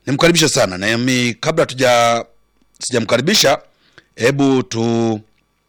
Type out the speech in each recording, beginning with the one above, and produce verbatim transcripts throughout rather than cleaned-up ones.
Nimkaribisha sana. Na mimi kabla tuja sijamkaribisha, hebu tuombe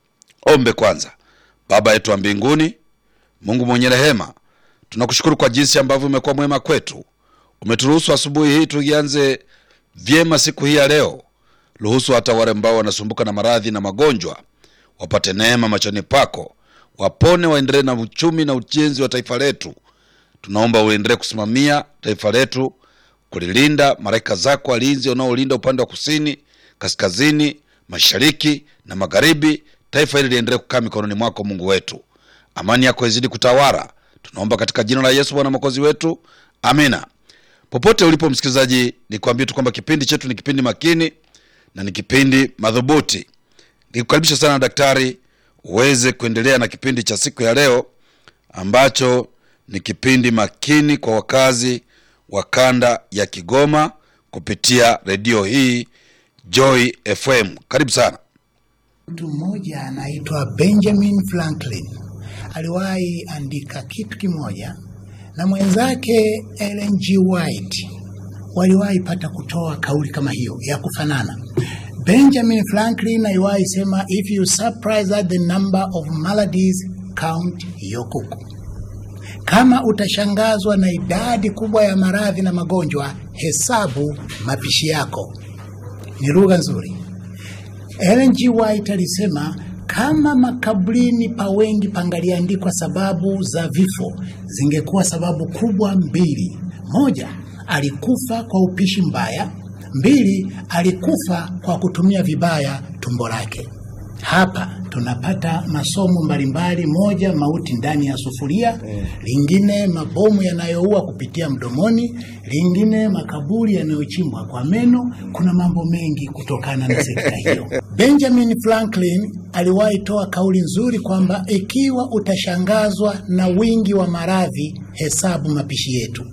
kwanza. Baba yetu wa mbinguni, Mungu mwenye rehema, tunakushukuru kwa jinsi ambavyo umekuwa mwema kwetu. Umeturuhusu asubuhi hii tuianze vyema siku hii ya leo. Ruhusu hata wale ambao wanasumbuka na maradhi na magonjwa wapate neema machoni pako, wapone, waendelee na uchumi na ujenzi wa taifa letu. Tunaomba uendelee kusimamia taifa letu, kulilinda. Malaika zako walinzi wanaolinda upande wa kusini, kaskazini, mashariki na magharibi. Taifa hili liendelee kukaa mikononi mwako Mungu wetu. Amani yako izidi kutawala. Tunaomba katika jina la Yesu Bwana Mwokozi wetu. Amina. Popote ulipo msikilizaji, nikwambie tu kwamba kipindi chetu ni kipindi makini na ni kipindi madhubuti. Nikukaribisha sana daktari uweze kuendelea na kipindi cha siku ya leo, ambacho ni kipindi makini kwa wakazi wa kanda ya Kigoma kupitia redio hii Joy F M. Karibu sana. Mtu mmoja anaitwa Benjamin Franklin aliwahi andika kitu kimoja, na mwenzake Ellen G. White waliwahi pata kutoa kauli kama hiyo ya kufanana. Benjamin Franklin aliwahi sema, if you surprise at the number of maladies, count your kuku. Kama utashangazwa na idadi kubwa ya maradhi na magonjwa, hesabu mapishi yako. Ni lugha nzuri. Ellen G. White alisema, kama makaburini pa wengi pangaliandikwa sababu za vifo, zingekuwa sababu kubwa mbili. Moja, alikufa kwa upishi mbaya. Mbili, alikufa kwa kutumia vibaya tumbo lake. Hapa tunapata masomo mbalimbali. Moja, mauti ndani ya sufuria. Lingine, mabomu yanayoua kupitia mdomoni. Lingine, makaburi yanayochimbwa kwa meno. Kuna mambo mengi kutokana na sekta hiyo. Benjamin Franklin aliwahi toa kauli nzuri kwamba ikiwa utashangazwa na wingi wa maradhi, hesabu mapishi yetu.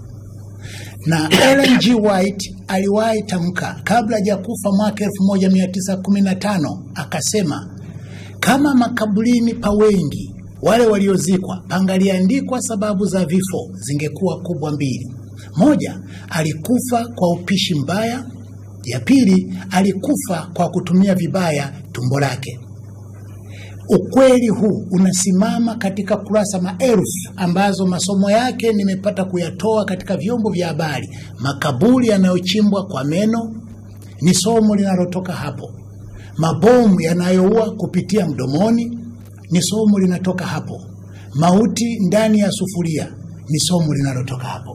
Na Ellen G. White aliwahi tamka kabla hajakufa mwaka elfu moja mia tisa kumi na tano, akasema, kama makaburini pa wengi wale waliozikwa pangaliandikwa sababu za vifo, zingekuwa kubwa mbili. Moja, alikufa kwa upishi mbaya. Ya pili, alikufa kwa kutumia vibaya tumbo lake. Ukweli huu unasimama katika kurasa maelfu ambazo masomo yake nimepata kuyatoa katika vyombo vya habari. Makaburi yanayochimbwa kwa meno ni somo linalotoka hapo. Mabomu yanayoua kupitia mdomoni ni somo linatoka hapo. Mauti ndani ya sufuria ni somo linalotoka hapo.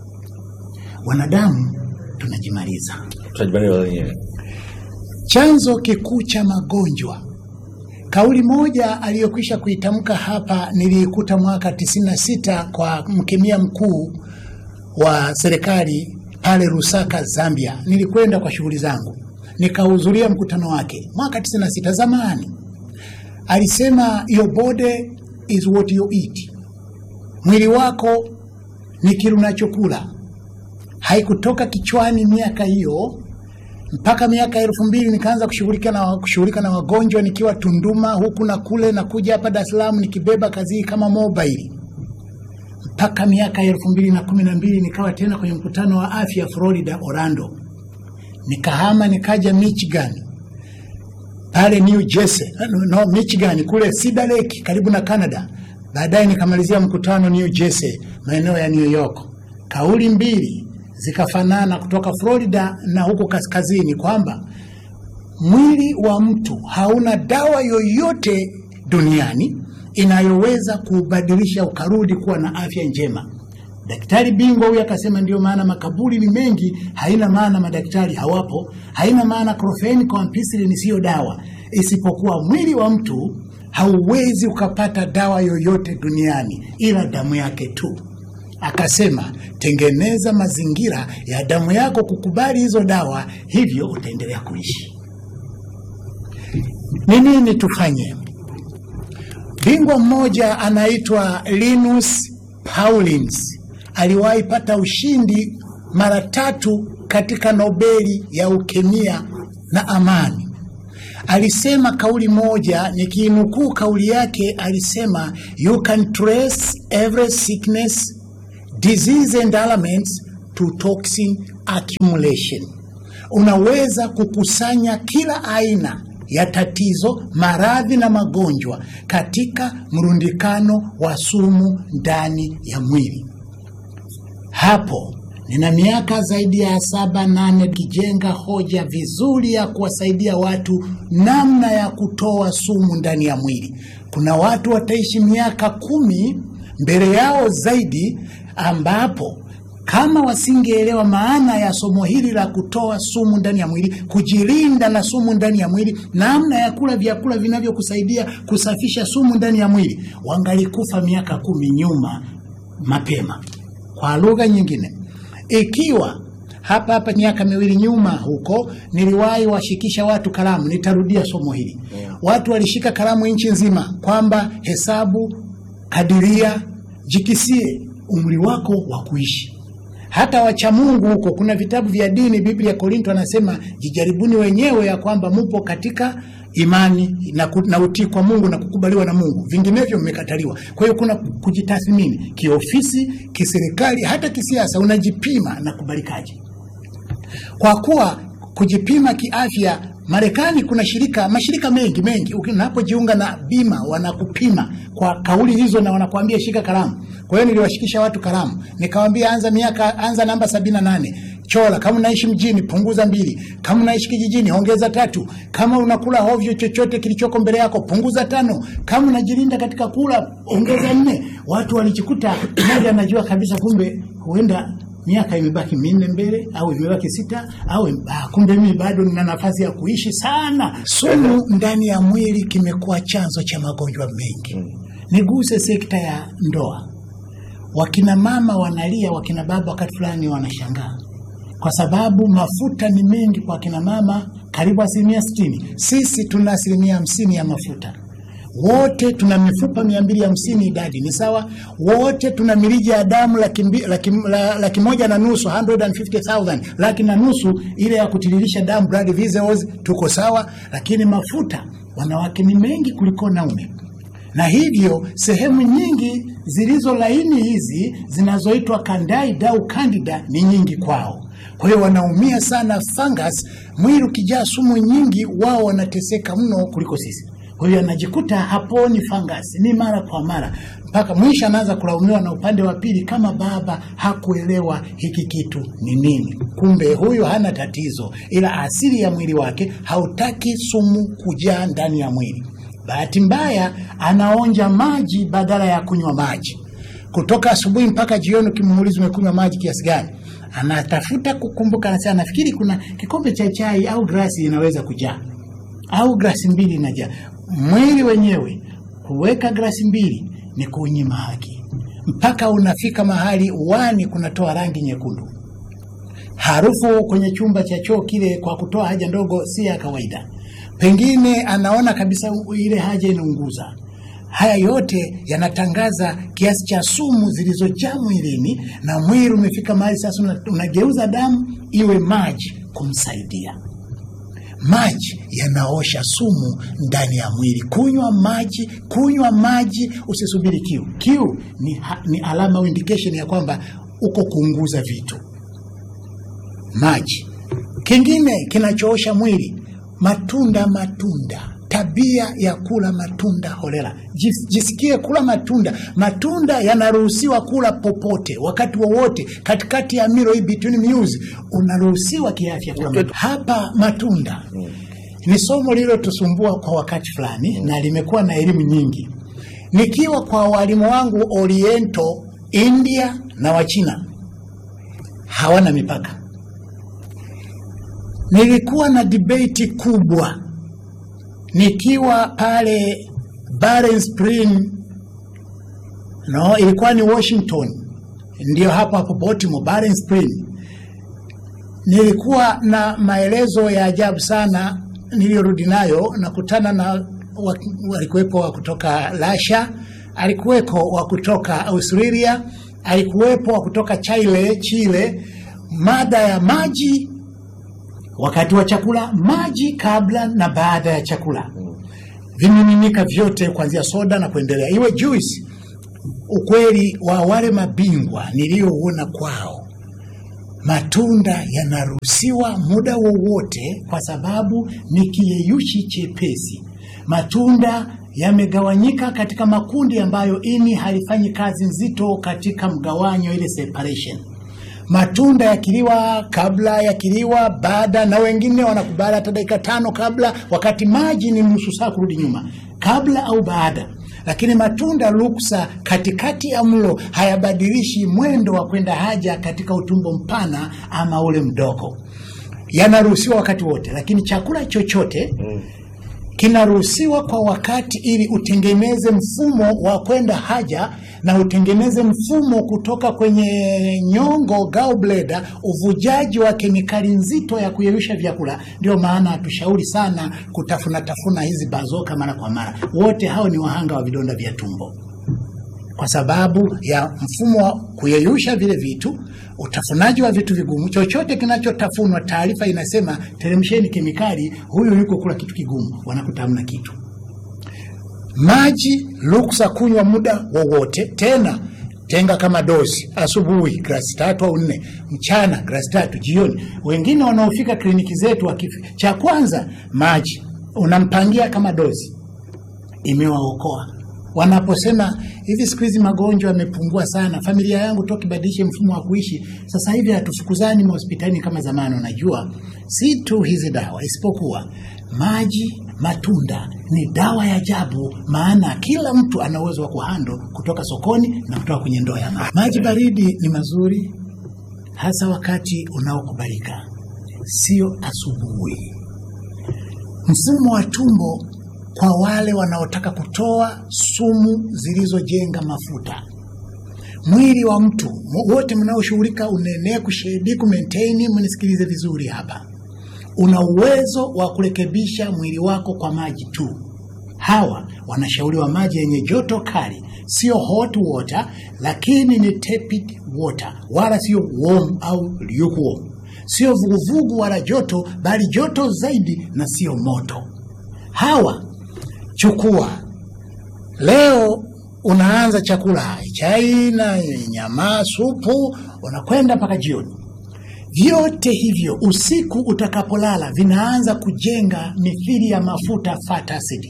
Wanadamu tunajimaliza. Tunajimaliza wenyewe. Chanzo kikuu cha magonjwa. Kauli moja aliyokwisha kuitamka hapa niliikuta mwaka tisini na sita kwa mkemia mkuu wa serikali pale Lusaka, Zambia. Nilikwenda kwa shughuli zangu, nikahudhuria mkutano wake mwaka tisini na sita zamani. Alisema, your body is what you eat. Mwili wako ni kile unachokula. Haikutoka kichwani miaka hiyo mpaka miaka elfu mbili nikaanza kushughulika na kushughulika na wagonjwa nikiwa Tunduma huku na kule, na kuja hapa Dar es Salaam nikibeba kazi kama mobile. Mpaka miaka elfu mbili na kumi na mbili nikawa tena kwenye mkutano wa afya Florida, Orlando. Nikahama nikaja Michigan, pale New Jersey, no Michigan kule Cedar Lake karibu na Canada. Baadaye nikamalizia mkutano New Jersey, maeneo ya New York. Kauli mbili zikafanana kutoka Florida na huko kaskazini, kwamba mwili wa mtu hauna dawa yoyote duniani inayoweza kubadilisha ukarudi kuwa na afya njema. Daktari bingwa huyu akasema, ndio maana makaburi ni mengi. Haina maana madaktari hawapo, haina maana chloroquine kwa ampicillin sio dawa, isipokuwa mwili wa mtu hauwezi ukapata dawa yoyote duniani ila damu yake tu. Akasema, tengeneza mazingira ya damu yako kukubali hizo dawa, hivyo utaendelea kuishi. Nini ni tufanye? Bingwa mmoja anaitwa Linus Pauling aliwahi pata ushindi mara tatu katika Nobeli ya ukemia na amani. Alisema kauli moja, nikinukuu kauli yake, alisema, you can trace every sickness, disease and ailments to toxin accumulation. Unaweza kukusanya kila aina ya tatizo, maradhi na magonjwa katika mrundikano wa sumu ndani ya mwili. Hapo nina miaka zaidi ya saba nane kijenga hoja vizuri ya kuwasaidia watu namna ya kutoa sumu ndani ya mwili. Kuna watu wataishi miaka kumi mbele yao zaidi, ambapo kama wasingeelewa maana ya somo hili la kutoa sumu ndani ya mwili, kujilinda na sumu ndani ya mwili, namna ya kula vyakula vinavyokusaidia kusafisha sumu ndani ya mwili, wangalikufa miaka kumi nyuma mapema. Kwa lugha nyingine, ikiwa hapa hapa miaka miwili nyuma huko niliwahi washikisha watu kalamu, nitarudia somo hili. Watu walishika kalamu nchi nzima kwamba hesabu, kadiria, jikisie umri wako wa kuishi. Hata wacha Mungu huko, kuna vitabu vya dini, Biblia Korinto anasema jijaribuni wenyewe ya kwamba mupo katika imani na, na utii kwa Mungu na kukubaliwa na Mungu, vinginevyo mmekataliwa. Kwa hiyo kuna kujitathmini kiofisi, kiserikali, hata kisiasa, unajipima na kubalikaje. Kwa kuwa kujipima kiafya, Marekani kuna shirika, mashirika mengi mengi, unapojiunga na bima wanakupima kwa kauli hizo na wanakuambia shika kalamu. Kwa hiyo niliwashikisha watu kalamu, nikawaambia anza miaka, anza namba sabini na nane, chora. Kama unaishi mjini punguza mbili, kama unaishi kijijini ongeza tatu, kama unakula hovyo chochote kilichoko mbele yako punguza tano, kama unajilinda katika kula ongeza nne. Watu walijikuta mmoja anajua kabisa kumbe huenda miaka imebaki minne mbele au imebaki sita au ah, kumbe mimi bado nina nafasi ya kuishi sana. Sumu ndani ya mwili kimekuwa chanzo cha magonjwa mengi. Niguse sekta ya ndoa. Wakina mama wanalia, wakina baba wakati fulani wanashangaa, kwa sababu mafuta ni mengi kwa kina mama, karibu asilimia sitini. Sisi tuna asilimia hamsini ya mafuta. Wote tuna mifupa mia mbili hamsini, idadi ni sawa. Wote tuna mirija ya damu laki, laki, laki moja na nusu, one hundred fifty thousand, laki na nusu ile ya kutiririsha damu, blood vessels, tuko sawa. Lakini mafuta wanawake ni mengi kuliko naume, na hivyo sehemu nyingi zilizo laini hizi zinazoitwa candida au candida ni nyingi kwao. Kwa hiyo wanaumia sana fungus. Mwili ukijaa sumu nyingi wao wanateseka mno kuliko sisi. Kwa hiyo anajikuta haponi fungus, ni mara kwa mara, mpaka mwisho anaanza kulaumiwa na upande wa pili kama baba hakuelewa hiki kitu ni nini. Kumbe huyo hana tatizo, ila asili ya mwili wake hautaki sumu kujaa ndani ya mwili. Bahati mbaya anaonja maji badala ya kunywa maji. Kutoka asubuhi mpaka jioni ukimuuliza umekunywa maji kiasi gani, anatafuta kukumbuka, anasema nafikiri kuna kikombe cha chai au glasi inaweza kujaa au glasi mbili inajaa. Mwili wenyewe kuweka glasi mbili ni kunyima haki, mpaka unafika mahali uani kunatoa rangi nyekundu. Harufu kwenye chumba cha choo kile kwa kutoa haja ndogo si ya kawaida. Pengine anaona kabisa ile haja inaunguza. Haya yote yanatangaza kiasi cha sumu zilizojaa mwilini, na mwili umefika mahali sasa unageuza damu iwe maji kumsaidia. Maji yanaosha sumu ndani ya mwili. Kunywa maji, kunywa maji, usisubiri kiu. Kiu ni, ha, ni alama au indication ya kwamba uko kuunguza vitu. Maji. Kingine kinachoosha mwili, matunda matunda. Tabia ya kula matunda holela. Jisikie kula matunda. Matunda yanaruhusiwa kula popote, wakati wowote, katikati ya milo hii between meals unaruhusiwa kiafya kula matunda. Hapa matunda ni somo lilo tusumbua kwa wakati fulani na limekuwa na elimu nyingi. Nikiwa kwa walimu wangu Oriental, India na Wachina hawana mipaka, nilikuwa na debate kubwa nikiwa pale Barren Spring, no, ilikuwa ni Washington, ndio hapo hapo Baltimore, Barren Spring. Nilikuwa na maelezo ya ajabu sana nilirudi nayo, na kutana na walikuwepo wa kutoka Russia, alikuwepo wa kutoka Australia, alikuwepo wa kutoka Chile, Chile. Mada ya maji wakati wa chakula, maji kabla na baada ya chakula, vimiminika vyote kuanzia soda na kuendelea, iwe juice. Ukweli wa wale mabingwa nilioona kwao, matunda yanaruhusiwa muda wowote kwa sababu ni kiyeyushi chepesi. Matunda yamegawanyika katika makundi ambayo ini halifanyi kazi nzito katika mgawanyo, ile separation. Matunda yakiliwa kabla, yakiliwa baada, na wengine wanakubali hata dakika tano kabla, wakati maji ni nusu saa kurudi nyuma, kabla au baada. Lakini matunda ruksa katikati ya mlo hayabadilishi mwendo wa kwenda haja katika utumbo mpana ama ule mdogo. Yanaruhusiwa wakati wote, lakini chakula chochote kinaruhusiwa kwa wakati ili utengeneze mfumo wa kwenda haja na utengeneze mfumo kutoka kwenye nyongo gallbladder, uvujaji wa kemikali nzito ya kuyeyusha vyakula. Ndio maana tushauri sana kutafuna tafuna hizi bazoka mara kwa mara. Wote hao ni wahanga wa vidonda vya tumbo kwa sababu ya mfumo wa kuyeyusha vile vitu, utafunaji wa vitu vigumu. Chochote kinachotafunwa, taarifa inasema teremsheni kemikali, huyu yuko kula kitu kigumu, wanakuta hamna kitu. Maji ruksa kunywa muda wowote, tena tenga kama dosi: asubuhi glasi tatu au nne, mchana glasi tatu, jioni. Wengine wanaofika kliniki zetu wakifi, cha kwanza maji unampangia kama dosi, imewaokoa. Wanaposema hivi siku hizi magonjwa yamepungua sana, familia yangu toki badilishe mfumo wa kuishi, sasa hivi hatufukuzani hospitalini kama zamani. Unajua, si tu hizi dawa, isipokuwa maji, matunda ni dawa ya ajabu, maana kila mtu ana uwezo wa kuhando kutoka sokoni na kutoka kwenye ndoo ya maji. Maji baridi ni mazuri hasa wakati unaokubalika, sio asubuhi. Mfumo wa tumbo kwa wale wanaotaka kutoa sumu zilizojenga mafuta. Mwili wa mtu wote mnaoshughulika unene, kushedi, kumaintain, mnisikilize vizuri hapa. Una uwezo wa kurekebisha mwili wako kwa maji tu. Hawa wanashauriwa maji yenye joto kali, sio hot water, lakini ni tepid water, wala sio warm au lukewarm. Sio vuguvugu wala joto, bali joto zaidi na sio moto. Hawa chukua leo, unaanza chakula chai na nyama, supu, unakwenda mpaka jioni. Vyote hivyo usiku utakapolala vinaanza kujenga mithili ya mafuta, fat acid,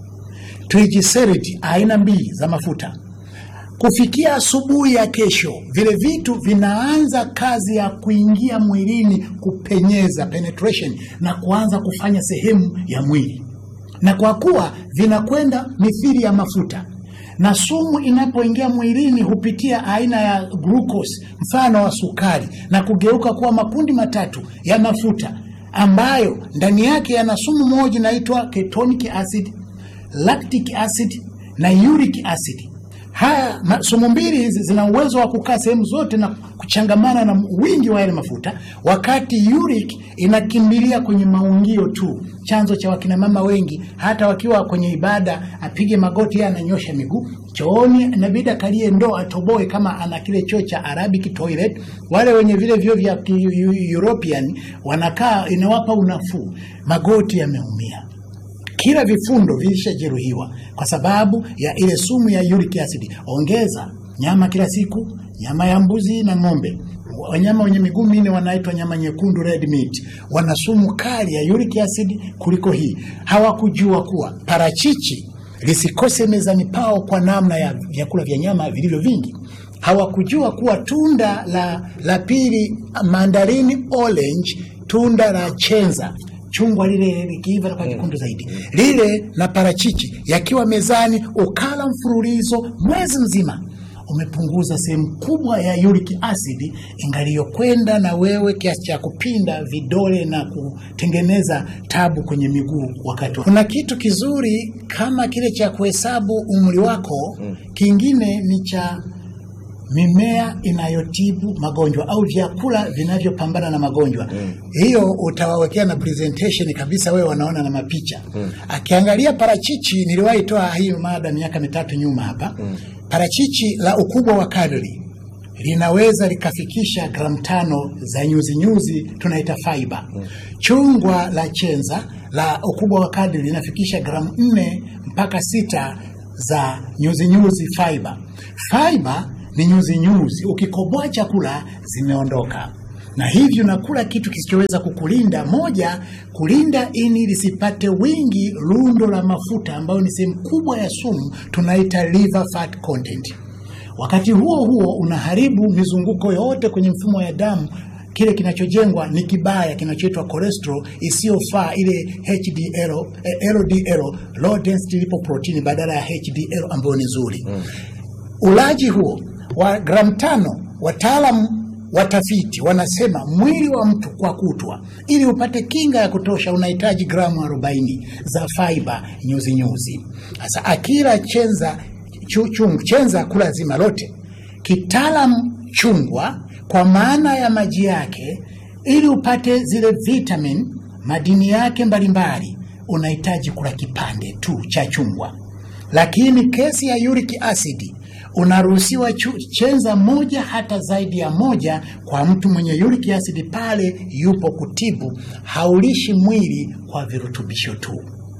triglyceride, aina mbili za mafuta. Kufikia asubuhi ya kesho, vile vitu vinaanza kazi ya kuingia mwilini, kupenyeza, penetration, na kuanza kufanya sehemu ya mwili. Na kwa kuwa vinakwenda mithili ya mafuta, na sumu inapoingia mwilini hupitia aina ya glucose, mfano wa sukari, na kugeuka kuwa makundi matatu ya mafuta ambayo ndani yake yana sumu moja inaitwa ketonic acid, lactic acid na uric acid. Haya sumu mbili hizi zina uwezo wa kukaa sehemu zote na kuchangamana na wingi wa yale mafuta, wakati uric inakimbilia kwenye maungio tu. Chanzo cha wakina mama wengi hata wakiwa kwenye ibada, apige magoti, yeye ananyosha miguu chooni, inabidi kalie ndoo atoboe kama ana kile choo cha Arabic toilet. Wale wenye vile vyo vya European wanakaa, inawapa unafuu, magoti yameumia, kila vifundo vilishajeruhiwa kwa sababu ya ile sumu ya uric acid. Ongeza nyama kila siku, nyama ya mbuzi na ng'ombe. Wanyama wenye miguu minne wanaitwa nyama nyekundu, red meat, wana sumu kali ya uric acid kuliko hii. Hawakujua kuwa parachichi lisikose mezani pao kwa namna ya vyakula vya nyama vilivyo vingi. Hawakujua kuwa tunda la la pili, mandarini, orange, tunda la chenza, chungwa lile likiiva kwa kikundu zaidi, lile na parachichi yakiwa mezani, ukala mfululizo mwezi mzima, umepunguza sehemu kubwa ya uric acid ingaliyokwenda na wewe kiasi cha kupinda vidole na kutengeneza tabu kwenye miguu wakati. Kuna kitu kizuri kama kile cha kuhesabu umri wako, kingine ni cha mimea inayotibu magonjwa au vyakula vinavyopambana na magonjwa. Hiyo utawawekea na presentation kabisa, wewe wanaona na mapicha. Akiangalia parachichi, niliwahi toa hii mada miaka mitatu nyuma hapa. Parachichi la ukubwa wa kadri linaweza likafikisha gramu tano za nyuzi nyuzi, tunaita fiber. Chungwa la chenza la ukubwa wa kadri linafikisha gramu nne mpaka sita za nyuzi nyuzi fiber. Fiber ni nyuzi nyuzi, ukikoboa chakula zimeondoka. na hivyo nakula kitu kisichoweza kukulinda. Moja, kulinda ini lisipate wingi lundo la mafuta ambayo ni sehemu kubwa ya sumu, tunaita liver fat content. Wakati huo huo unaharibu mizunguko yote kwenye mfumo ya damu. Kile kinachojengwa ni kibaya kinachoitwa cholesterol isiyofaa, ile H D L, eh, L D L, low density lipoprotein, badala ya H D L ambayo ni nzuri. Mm. Ulaji huo wa gram tano, wataalamu watafiti wanasema mwili wa mtu kwa kutwa ili upate kinga ya kutosha unahitaji gramu arobaini za fiber nyuzi nyuzi. Sasa akila chenza chungu, chenza kula zima lote, kitaalamu chungwa kwa maana ya maji yake, ili upate zile vitamin madini yake mbalimbali unahitaji kula kipande tu cha chungwa. Lakini kesi ya uric acid unaruhusiwa chenza moja hata zaidi ya moja kwa mtu mwenye uric acid pale yupo kutibu, haulishi mwili kwa virutubisho tu.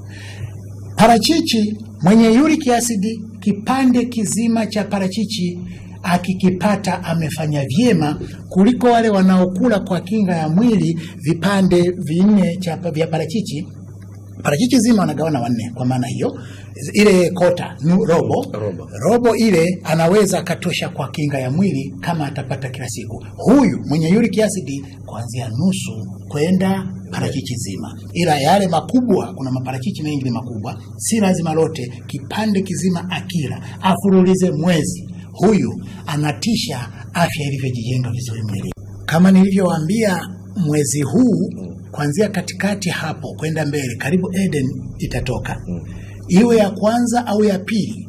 Parachichi, mwenye uric acid kipande kizima cha parachichi akikipata amefanya vyema kuliko wale wanaokula kwa kinga ya mwili vipande vinne cha vya parachichi. Parachichi zima wanagawana wanne, kwa maana hiyo ile kota nu, robo, robo robo ile anaweza katosha kwa kinga ya mwili kama atapata kila siku. Huyu mwenye uric acid kuanzia nusu kwenda parachichi zima. Ila yale makubwa, kuna maparachichi mengi ni makubwa, si lazima lote, kipande kizima akila afurulize mwezi, huyu anatisha afya ilivyojijenga vizuri mwili. Kama nilivyowaambia, mwezi huu kuanzia katikati hapo kwenda mbele karibu Eden itatoka. Iwe ya kwanza au ya pili,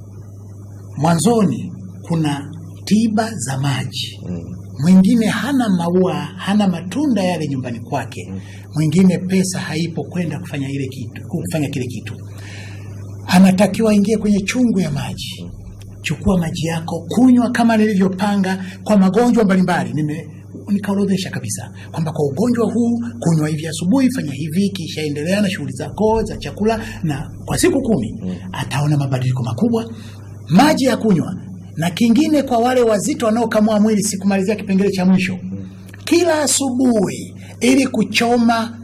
mwanzoni kuna tiba za maji. Mwingine hana maua, hana matunda yale nyumbani kwake. Mwingine pesa haipo kwenda kufanya ile kitu, kufanya kile kitu. Anatakiwa ingie kwenye chungu ya maji. Chukua maji yako, kunywa kama nilivyopanga kwa magonjwa mbalimbali. Nime nikaorodhesha kabisa kwamba kwa ugonjwa huu kunywa hivi asubuhi, fanya hivi, kisha endelea na shughuli zako za chakula, na kwa siku kumi mm. ataona mabadiliko makubwa. Maji ya kunywa. Na kingine kwa wale wazito wanaokamua mwili, sikumalizia kipengele cha mwisho, mm. kila asubuhi, ili kuchoma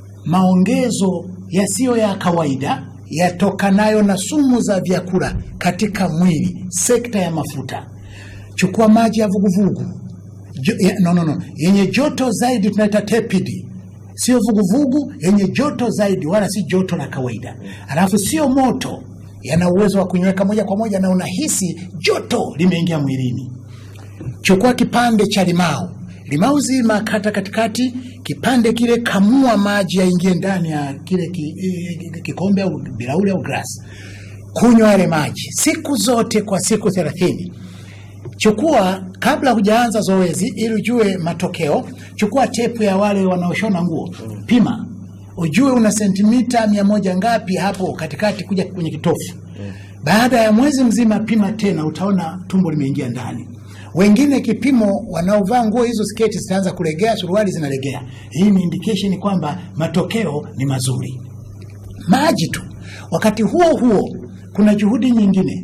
maongezo yasiyo ya kawaida yatokanayo na sumu za vyakula katika mwili, sekta ya mafuta. Chukua maji ya vuguvugu. Jo, no no no, yenye joto zaidi tunaita tepid. Sio vuguvugu, yenye joto zaidi, wala si joto la kawaida. Alafu sio moto, yana uwezo wa kunyweka moja kwa moja na unahisi joto limeingia mwilini. Chukua kipande cha limau. Limau zima kata katikati, kipande kile kamua maji yaingie ndani ya kile ki, kikombe au bilauri au glass. Kunywa yale maji siku zote kwa siku thelathini. Chukua, kabla hujaanza zoezi ili ujue matokeo, chukua tepu ya wale wanaoshona nguo. Pima, ujue una sentimita mia moja ngapi hapo katikati kuja kwenye kitofu. Baada ya mwezi mzima pima tena, utaona tumbo limeingia ndani. Wengine kipimo wanaovaa nguo hizo, sketi zitaanza kulegea, suruali zinalegea. Hii ni indication kwamba matokeo ni mazuri. Maji tu. Wakati huo huo kuna juhudi nyingine.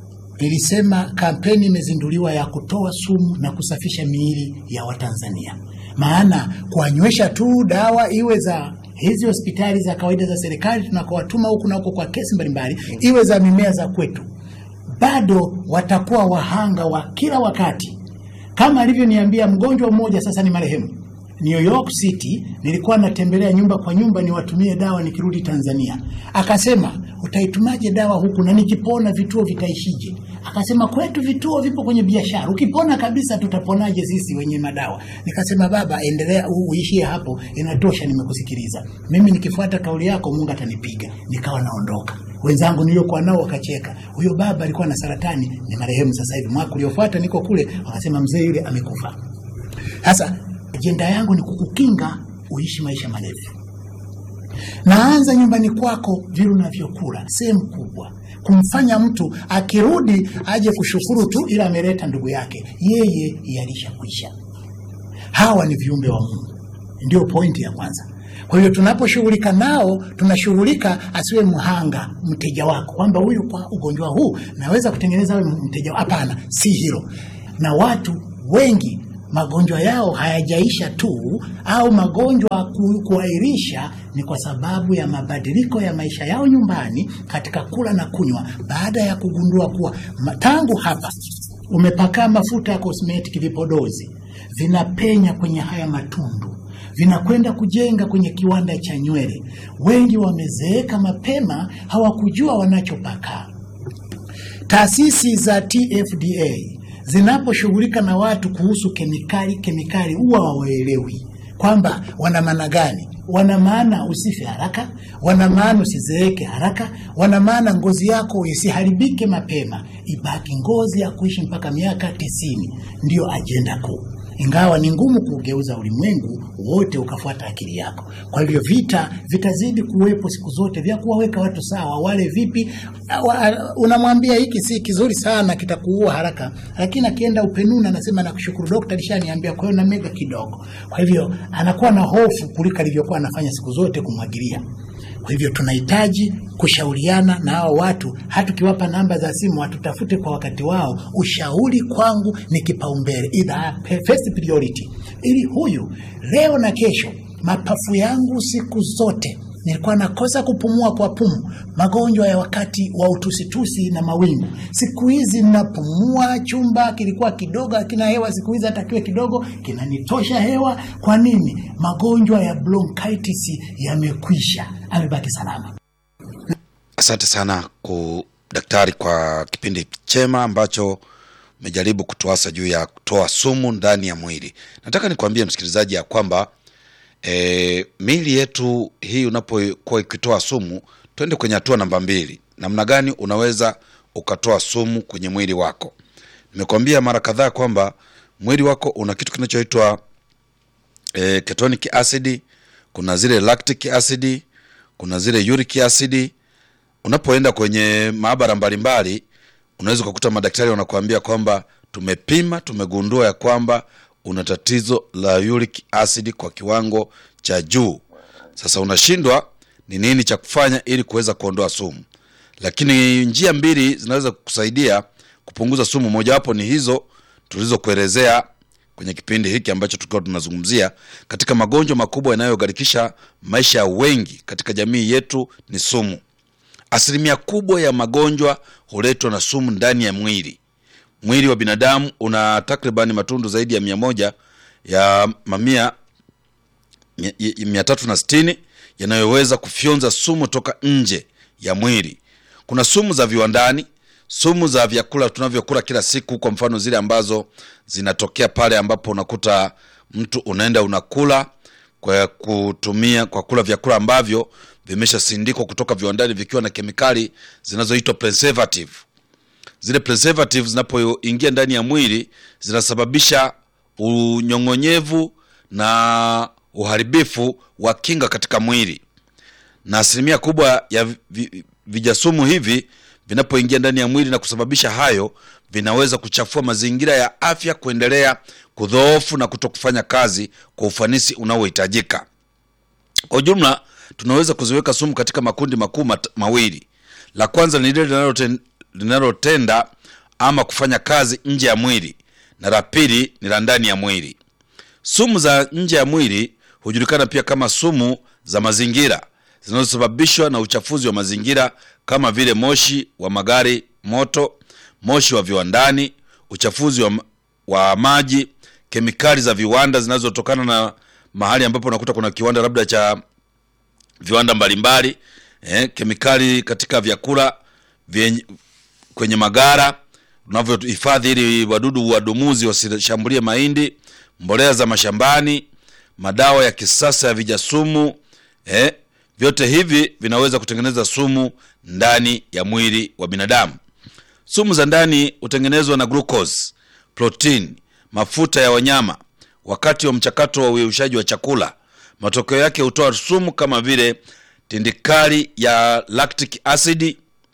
Nilisema kampeni imezinduliwa ya kutoa sumu na kusafisha miili ya Watanzania. Maana kuanywesha tu dawa, iwe za hizi hospitali za kawaida za serikali tunakowatuma huku na huko kwa kesi mbalimbali, iwe za mimea za kwetu, bado watakuwa wahanga wa kila wakati. Kama alivyoniambia mgonjwa mmoja, sasa ni marehemu, New York City, nilikuwa natembelea nyumba kwa nyumba niwatumie dawa nikirudi Tanzania. Akasema, utaitumaje dawa huku na nikipona vituo vitaishije? Akasema, kwetu vituo vipo kwenye biashara. Ukipona kabisa tutaponaje sisi wenye madawa? Nikasema, baba, endelea uishie hapo, inatosha, nimekusikiliza. Mimi nikifuata kauli yako Mungu atanipiga. Nikawa naondoka. Wenzangu niliokuwa nao wakacheka. Huyo baba alikuwa na saratani, ni marehemu sasa hivi. Mwaka uliofuata niko kule, wakasema mzee yule amekufa. Sasa ajenda yangu ni kukukinga uishi maisha marefu. Naanza nyumbani kwako, vile unavyokula, sehemu kubwa. Kumfanya mtu akirudi aje kushukuru tu ila ameleta ndugu yake, yeye yalisha kuisha. Hawa ni viumbe wa Mungu. Ndio pointi ya kwanza. Kwa hiyo tunaposhughulika nao, tunashughulika asiwe mhanga mteja wako, kwamba huyu kwa ugonjwa huu naweza kutengeneza wewe mteja. Hapana, si hilo. Na watu wengi magonjwa yao hayajaisha tu, au magonjwa ku, kuahirisha ni kwa sababu ya mabadiliko ya maisha yao nyumbani katika kula na kunywa, baada ya kugundua kuwa tangu hapa umepaka mafuta ya cosmetic vipodozi vinapenya kwenye haya matundu, vinakwenda kujenga kwenye kiwanda cha nywele. Wengi wamezeeka mapema, hawakujua wanachopaka. Taasisi za T F D A zinaposhughulika na watu kuhusu kemikali kemikali huwa hawaelewi kwamba wana maana gani. Wana maana usife haraka, wana maana usizeeke haraka, wana maana ngozi yako isiharibike mapema, ibaki ngozi ya kuishi mpaka miaka tisini. Ndio ajenda kuu. Ingawa ni ngumu kugeuza ulimwengu wote ukafuata akili yako. Kwa hivyo vita vitazidi kuwepo siku zote vya kuwaweka watu sawa. Wale vipi, unamwambia hiki si kizuri sana, kitakuua haraka, lakini akienda upenuna anasema nakushukuru daktari alishaniambia, kwa hiyo na mega kidogo. Kwa hivyo anakuwa na hofu kuliko alivyokuwa anafanya siku zote kumwagilia. Kwa hivyo tunahitaji kushauriana na hao watu. Hata kiwapa namba za simu watutafute kwa wakati wao. Ushauri kwangu ni kipaumbele, either first priority, ili huyu leo na kesho. Mapafu yangu siku zote nilikuwa nakosa kupumua kwa pumu, magonjwa ya wakati wa utusitusi na mawingu. Siku hizi ninapumua, chumba kilikuwa kidogo hakina hewa, siku hizi hata kiwe kidogo kinanitosha hewa. Kwa nini? Magonjwa ya bronchitis yamekwisha, amebaki salama. Asante sana ku daktari kwa kipindi chema ambacho umejaribu kutuasa juu ya kutoa sumu ndani ya mwili. Nataka nikwambie msikilizaji ya kwamba E, miili yetu hii unapokuwa ikitoa sumu, twende kwenye hatua namba mbili. Namna gani unaweza ukatoa sumu kwenye mwili wako? Nimekwambia mara kadhaa kwamba mwili wako una kitu kinachoitwa e, ketonic acid, kuna zile lactic acid, kuna zile uric acid. Unapoenda kwenye maabara mbalimbali unaweza kukuta madaktari wanakuambia kwamba tumepima, tumegundua ya kwamba una tatizo la uric acid kwa kiwango cha juu. Sasa unashindwa ni nini cha kufanya ili kuweza kuondoa sumu. Lakini njia mbili zinaweza kukusaidia kupunguza sumu. Moja wapo ni hizo tulizokuelezea kwenye kipindi hiki ambacho tulikuwa tunazungumzia. Katika magonjwa makubwa yanayogarikisha maisha ya wengi katika jamii yetu ni sumu. Asilimia kubwa ya magonjwa huletwa na sumu ndani ya mwili. Mwili wa binadamu una takribani matundu zaidi ya mia moja ya mamia mia tatu na sitini yanayoweza kufyonza sumu toka nje ya mwili. Kuna sumu za viwandani, sumu za vyakula tunavyokula kila siku, kwa mfano zile ambazo zinatokea pale ambapo unakuta mtu unaenda unakula kwa kutumia kwa kula vyakula ambavyo vimeshasindikwa kutoka viwandani vikiwa na kemikali zinazoitwa preservative. Zile preservatives zinapoingia ndani ya mwili zinasababisha unyong'onyevu na uharibifu wa kinga katika mwili. Na asilimia kubwa ya vijasumu hivi vinapoingia ndani ya mwili na kusababisha hayo, vinaweza kuchafua mazingira ya afya, kuendelea kudhoofu na kutokufanya kazi kwa ufanisi unaohitajika. Kwa ujumla tunaweza kuziweka sumu katika makundi makuu mawili. La kwanza ni lile linalotenda ama kufanya kazi nje ya mwili, na la pili ni la ndani ya mwili. Sumu za nje ya mwili hujulikana pia kama sumu za mazingira, zinazosababishwa na uchafuzi wa mazingira kama vile moshi wa magari moto, moshi wa viwandani, uchafuzi wa, wa maji, kemikali za viwanda zinazotokana na mahali ambapo unakuta kuna kiwanda labda cha viwanda mbalimbali, eh, kemikali katika vyakula vyenye, kwenye magara unavyohifadhi ili wadudu wadumuzi wasishambulie mahindi, mbolea za mashambani, madawa ya kisasa ya vijasumu, eh, vyote hivi vinaweza kutengeneza sumu ndani ya mwili wa binadamu. Sumu za ndani hutengenezwa na glucose, protein, mafuta ya wanyama wakati wa mchakato wa uyeyushaji wa chakula. Matokeo yake hutoa sumu kama vile tindikali ya lactic acid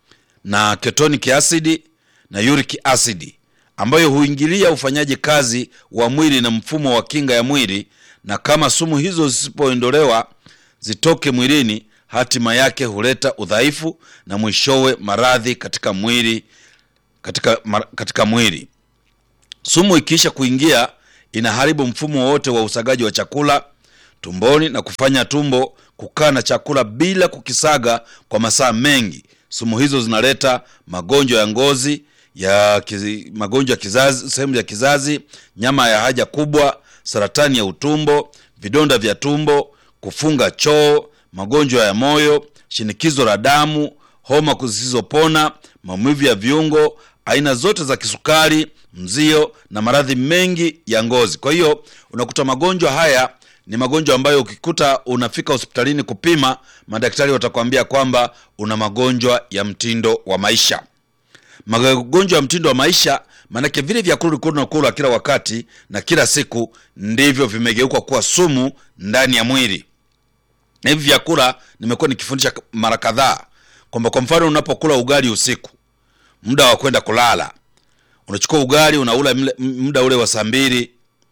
na ketonic acid na uric acid, ambayo huingilia ufanyaji kazi wa mwili na mfumo wa kinga ya mwili, na kama sumu hizo zisipoondolewa zitoke mwilini, hatima yake huleta udhaifu na mwishowe maradhi katika mwili katika katika mwili. Sumu ikiisha kuingia inaharibu mfumo wote wa usagaji wa chakula tumboni na kufanya tumbo kukaa na chakula bila kukisaga kwa masaa mengi. Sumu hizo zinaleta magonjwa ya ngozi, ya kizi, magonjwa ya kizazi, sehemu ya kizazi, nyama ya haja kubwa, saratani ya utumbo, vidonda vya tumbo, kufunga choo, magonjwa ya moyo, shinikizo la damu, homa zisizopona, maumivu ya viungo, aina zote za kisukari, mzio na maradhi mengi ya ngozi. Kwa hiyo unakuta magonjwa haya ni magonjwa ambayo ukikuta unafika hospitalini kupima, madaktari watakwambia kwamba una magonjwa ya mtindo wa maisha. Magonjwa ya mtindo wa maisha manake vile vyakula ulikuwa unakula kila wakati na kila siku ndivyo vimegeuka kuwa sumu ndani ya mwili. Na hivi vyakula nimekuwa nikifundisha mara kadhaa kwamba kwa mfano unapokula ugali usiku, muda wa kwenda kulala, unachukua ugali unaula muda ule wa saa mbili,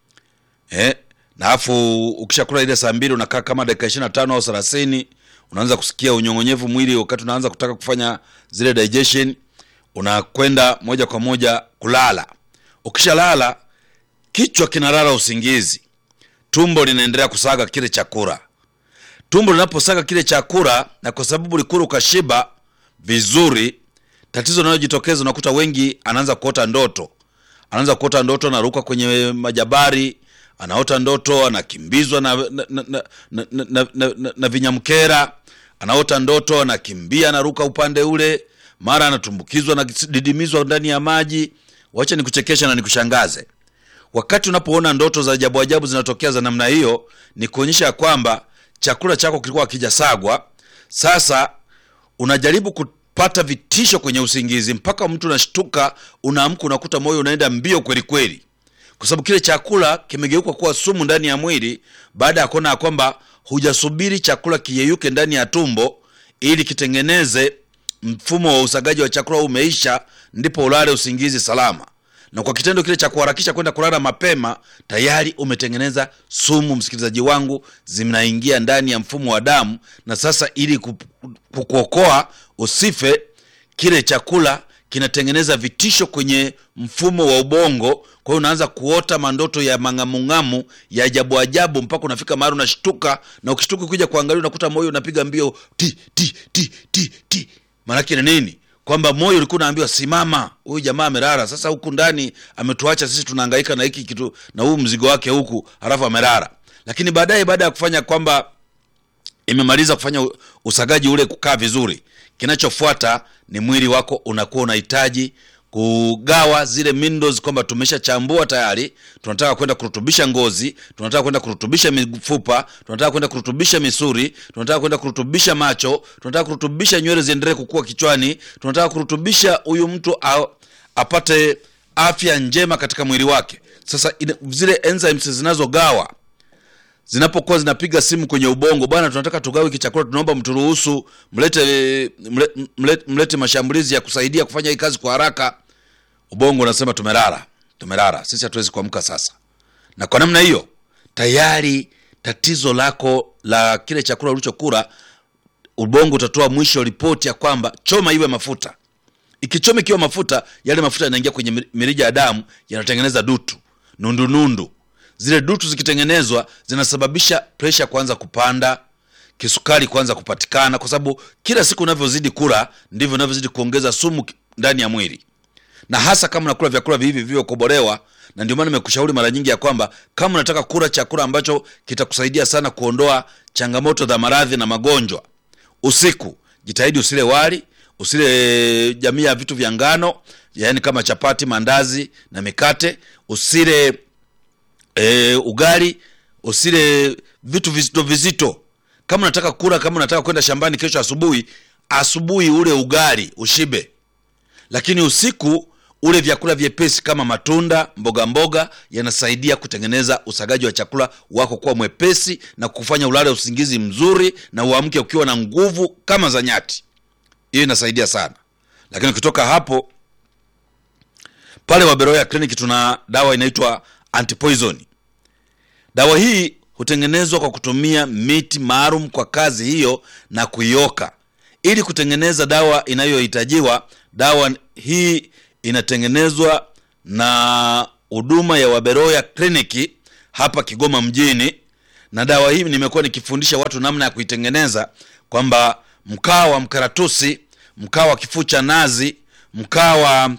eh na afu ukishakula ile saa mbili unakaa kama dakika ishirini na tano au thelathini, unaanza kusikia unyong'onyevu mwili. Wakati unaanza kutaka kufanya zile digestion, unakwenda moja kwa moja kulala. Ukishalala kichwa kinalala usingizi, tumbo linaendelea kusaga kile chakula. Tumbo linaposaga kile chakula, na kwa sababu likula ukashiba vizuri, tatizo linalojitokeza unakuta wengi anaanza kuota ndoto. Anaanza kuota ndoto anaruka kwenye majabari, anaota ndoto anakimbizwa na na na, na, na, na, na, na, na vinyamkera, anaota ndoto anakimbia anaruka upande ule, mara anatumbukizwa na didimizwa ndani ya maji. Wacha nikuchekesha na nikushangaze. Wakati unapoona ndoto za ajabu ajabu zinatokea za namna hiyo, ni kuonyesha kwamba chakula chako kilikuwa kijasagwa. Sasa unajaribu kupata vitisho kwenye usingizi, mpaka mtu unashtuka, unaamka unakuta moyo unaenda mbio kweli kweli, kwa sababu kile chakula kimegeuka kuwa sumu ndani ya mwili, baada ya kuona kwamba hujasubiri chakula kiyeyuke ndani ya tumbo ili kitengeneze mfumo wa usagaji wa chakula umeisha, ndipo ulale usingizi salama. Na kwa kitendo kile cha kuharakisha kwenda kulala mapema, tayari umetengeneza sumu, msikilizaji wangu, zinaingia ndani ya mfumo wa damu. Na sasa ili kukuokoa usife, kile chakula kinatengeneza vitisho kwenye mfumo wa ubongo. Kwa hiyo unaanza kuota mandoto ya mangamungamu ya ajabu ajabu, mpaka unafika mahali unashtuka, na ukishtuka kuja kuangalia unakuta moyo unapiga mbio ti ti ti ti ti. Maana yake ni nini? Kwamba moyo ulikuwa unaambiwa simama, huyu jamaa amelala. Sasa huku ndani ametuacha sisi tunahangaika na hiki kitu na huu mzigo wake huku, halafu amelala. Lakini baadaye, baada ya kufanya kwamba imemaliza kufanya usagaji ule kukaa vizuri, kinachofuata ni mwili wako unakuwa unahitaji kugawa zile minerals, kwamba tumeshachambua tayari, tunataka kwenda kurutubisha ngozi, tunataka kwenda kurutubisha mifupa, tunataka kwenda kurutubisha misuri, tunataka kwenda kurutubisha macho, tunataka kurutubisha nywele ziendelee kukua kichwani, tunataka kurutubisha huyu mtu apate afya njema katika mwili wake. Sasa zile enzymes zinazogawa zinapokuwa zinapiga simu kwenye ubongo, bwana tunataka tugawe hiki chakula, tunaomba mturuhusu, mlete mlete, mlete mashambulizi ya kusaidia kufanya hii kazi kwa haraka. Ubongo unasema tumelala, tumelala, sisi hatuwezi kuamka sasa. Na kwa namna hiyo tayari tatizo lako la kile chakula ulichokula, ubongo utatoa mwisho ripoti ya kwamba choma iwe mafuta. Ikichoma ikiwa mafuta, yale mafuta yanaingia kwenye mirija ya damu, yanatengeneza dutu, nundu nundu. Zile dutu zikitengenezwa zinasababisha pressure kuanza kupanda, kisukari kuanza kupatikana, kwa sababu kila siku unavyozidi kula ndivyo unavyozidi kuongeza sumu ndani ya mwili. Na hasa kama unakula vyakula hivi vilivyokobolewa, na ndio maana nimekushauri mara nyingi ya kwamba kama unataka kula chakula ambacho kitakusaidia sana kuondoa changamoto za maradhi na magonjwa, usiku jitahidi usile wali, usile jamii ya vitu vya ngano, yaani kama chapati, mandazi na mikate, usile E, ugali, usile vitu vizito vizito. Kama unataka kula, kama unataka kwenda shambani kesho asubuhi, asubuhi ule ugali ushibe. Lakini usiku ule vyakula vyepesi kama matunda, mboga mboga, yanasaidia kutengeneza usagaji wa chakula wako kuwa mwepesi na kufanya ulale usingizi mzuri na uamke ukiwa na nguvu kama za nyati. Hiyo inasaidia sana. Lakini kutoka hapo, pale Waberoya Clinic tuna dawa inaitwa antipoison. Dawa hii hutengenezwa kwa kutumia miti maalum kwa kazi hiyo na kuioka ili kutengeneza dawa inayohitajiwa. Dawa hii inatengenezwa na huduma ya Waberoya Clinic hapa Kigoma mjini, na dawa hii nimekuwa nikifundisha watu namna ya kuitengeneza, kwamba mkaa wa mkaratusi, mkaa wa kifuu cha nazi, mkaa wa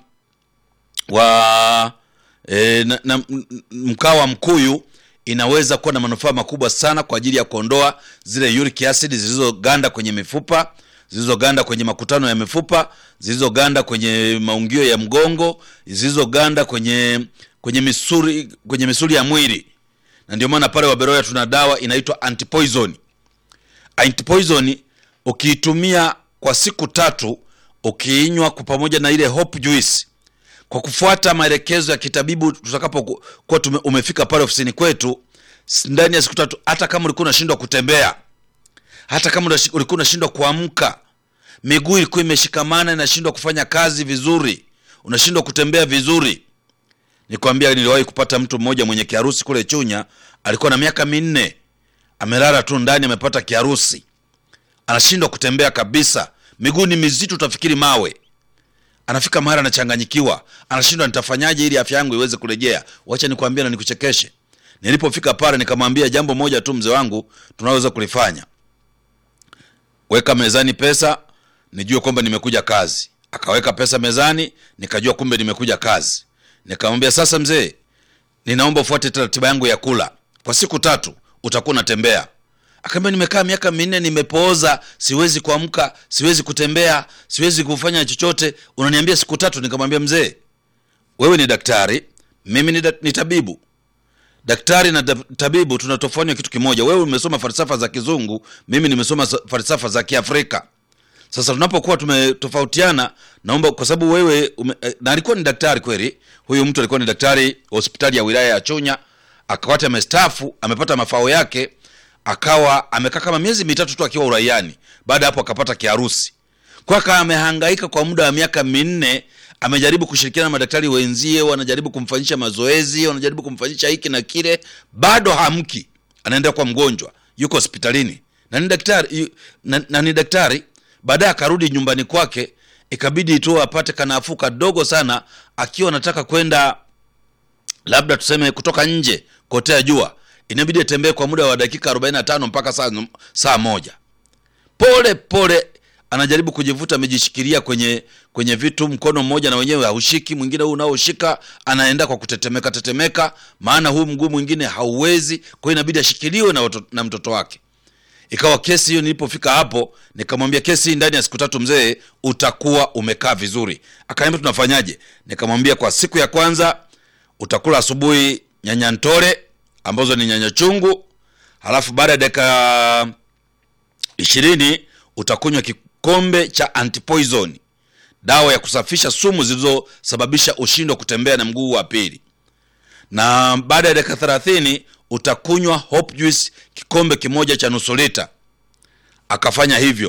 wa e, na, na, mkaa wa mkuyu inaweza kuwa na manufaa makubwa sana kwa ajili ya kuondoa zile uric acid zilizoganda kwenye mifupa, zilizoganda kwenye makutano ya mifupa, zilizoganda kwenye maungio ya mgongo, zilizoganda kwenye kwenye misuli kwenye misuli ya mwili. Na ndio maana pale Waberoya tuna dawa inaitwa antipoison. Antipoison ukiitumia kwa siku tatu, ukiinywa kwa pamoja na ile hope juice, kwa kufuata maelekezo ya kitabibu, tutakapokuwa umefika pale ofisini kwetu, ndani ya siku tatu, hata kama ulikuwa unashindwa kutembea, hata kama ulikuwa unashindwa kuamka, miguu ilikuwa imeshikamana inashindwa kufanya kazi vizuri, unashindwa kutembea vizuri. Nikwambia, niliwahi kupata mtu mmoja mwenye kiharusi kule Chunya, alikuwa na miaka minne, amelala tu ndani, amepata kiharusi, anashindwa kutembea kabisa, miguu ni mizito utafikiri mawe. Anafika mahali anachanganyikiwa, anashindwa nitafanyaje ili afya yangu iweze kurejea. Wacha nikwambie na nikuchekeshe. Nilipofika pale nikamwambia jambo moja tu, mzee wangu, tunaweza kulifanya. Weka mezani pesa, nijue kwamba nimekuja kazi. Akaweka pesa mezani, nikajua kumbe nimekuja kazi. Nikamwambia, sasa mzee, ninaomba ufuate taratibu yangu ya kula. Kwa siku tatu utakuwa unatembea. Akamwambia, nimekaa miaka minne nimepooza, siwezi kuamka, siwezi kutembea, siwezi kufanya chochote, unaniambia siku tatu? Nikamwambia, mzee, wewe ni daktari, mimi ni, da, ni tabibu. Daktari na tabibu tunatofauti kitu kimoja. Wewe umesoma falsafa za kizungu, mimi nimesoma falsafa za Kiafrika. Sasa tunapokuwa tumetofautiana, naomba, kwa sababu wewe ume, na alikuwa ni daktari kweli. Huyu mtu alikuwa ni daktari hospitali ya wilaya ya Chunya, akawata amestaafu, amepata mafao yake, akawa amekaa kama miezi mitatu tu akiwa uraiani. Baada hapo akapata kiharusi. Kwa kama amehangaika kwa muda wa miaka minne, amejaribu kushirikiana na madaktari wenzie, wanajaribu kumfanyisha mazoezi, wanajaribu kumfanyisha hiki na kile, bado hamki. Anaenda kwa mgonjwa, yuko hospitalini. Na ni daktari, na, na ni daktari. Baadaye akarudi nyumbani kwake, ikabidi tu apate kanafuu kadogo sana, akiwa anataka kwenda labda tuseme kutoka nje kotea jua. Inabidi atembee kwa muda wa dakika arobaini na tano mpaka saa saa moja. Pole pole anajaribu kujivuta, amejishikilia kwenye kwenye vitu, mkono mmoja na wenyewe haushiki, mwingine huu unaoshika anaenda kwa kutetemeka tetemeka, maana huu mguu mwingine hauwezi, kwa hiyo inabidi ashikiliwe na, na mtoto wake. Ikawa kesi hiyo, nilipofika hapo nikamwambia, kesi ndani ya siku tatu mzee utakuwa umekaa vizuri. Akaniambia, tunafanyaje? Nikamwambia, kwa siku ya kwanza utakula asubuhi nyanya ntore ambazo ni nyanya chungu, halafu baada ya dakika ishirini utakunywa kikombe cha antipoison, dawa ya kusafisha sumu zilizosababisha ushindo kutembea na mguu wa pili. Na baada ya dakika thelathini utakunywa hope juice kikombe kimoja cha nusu lita. Akafanya hivyo,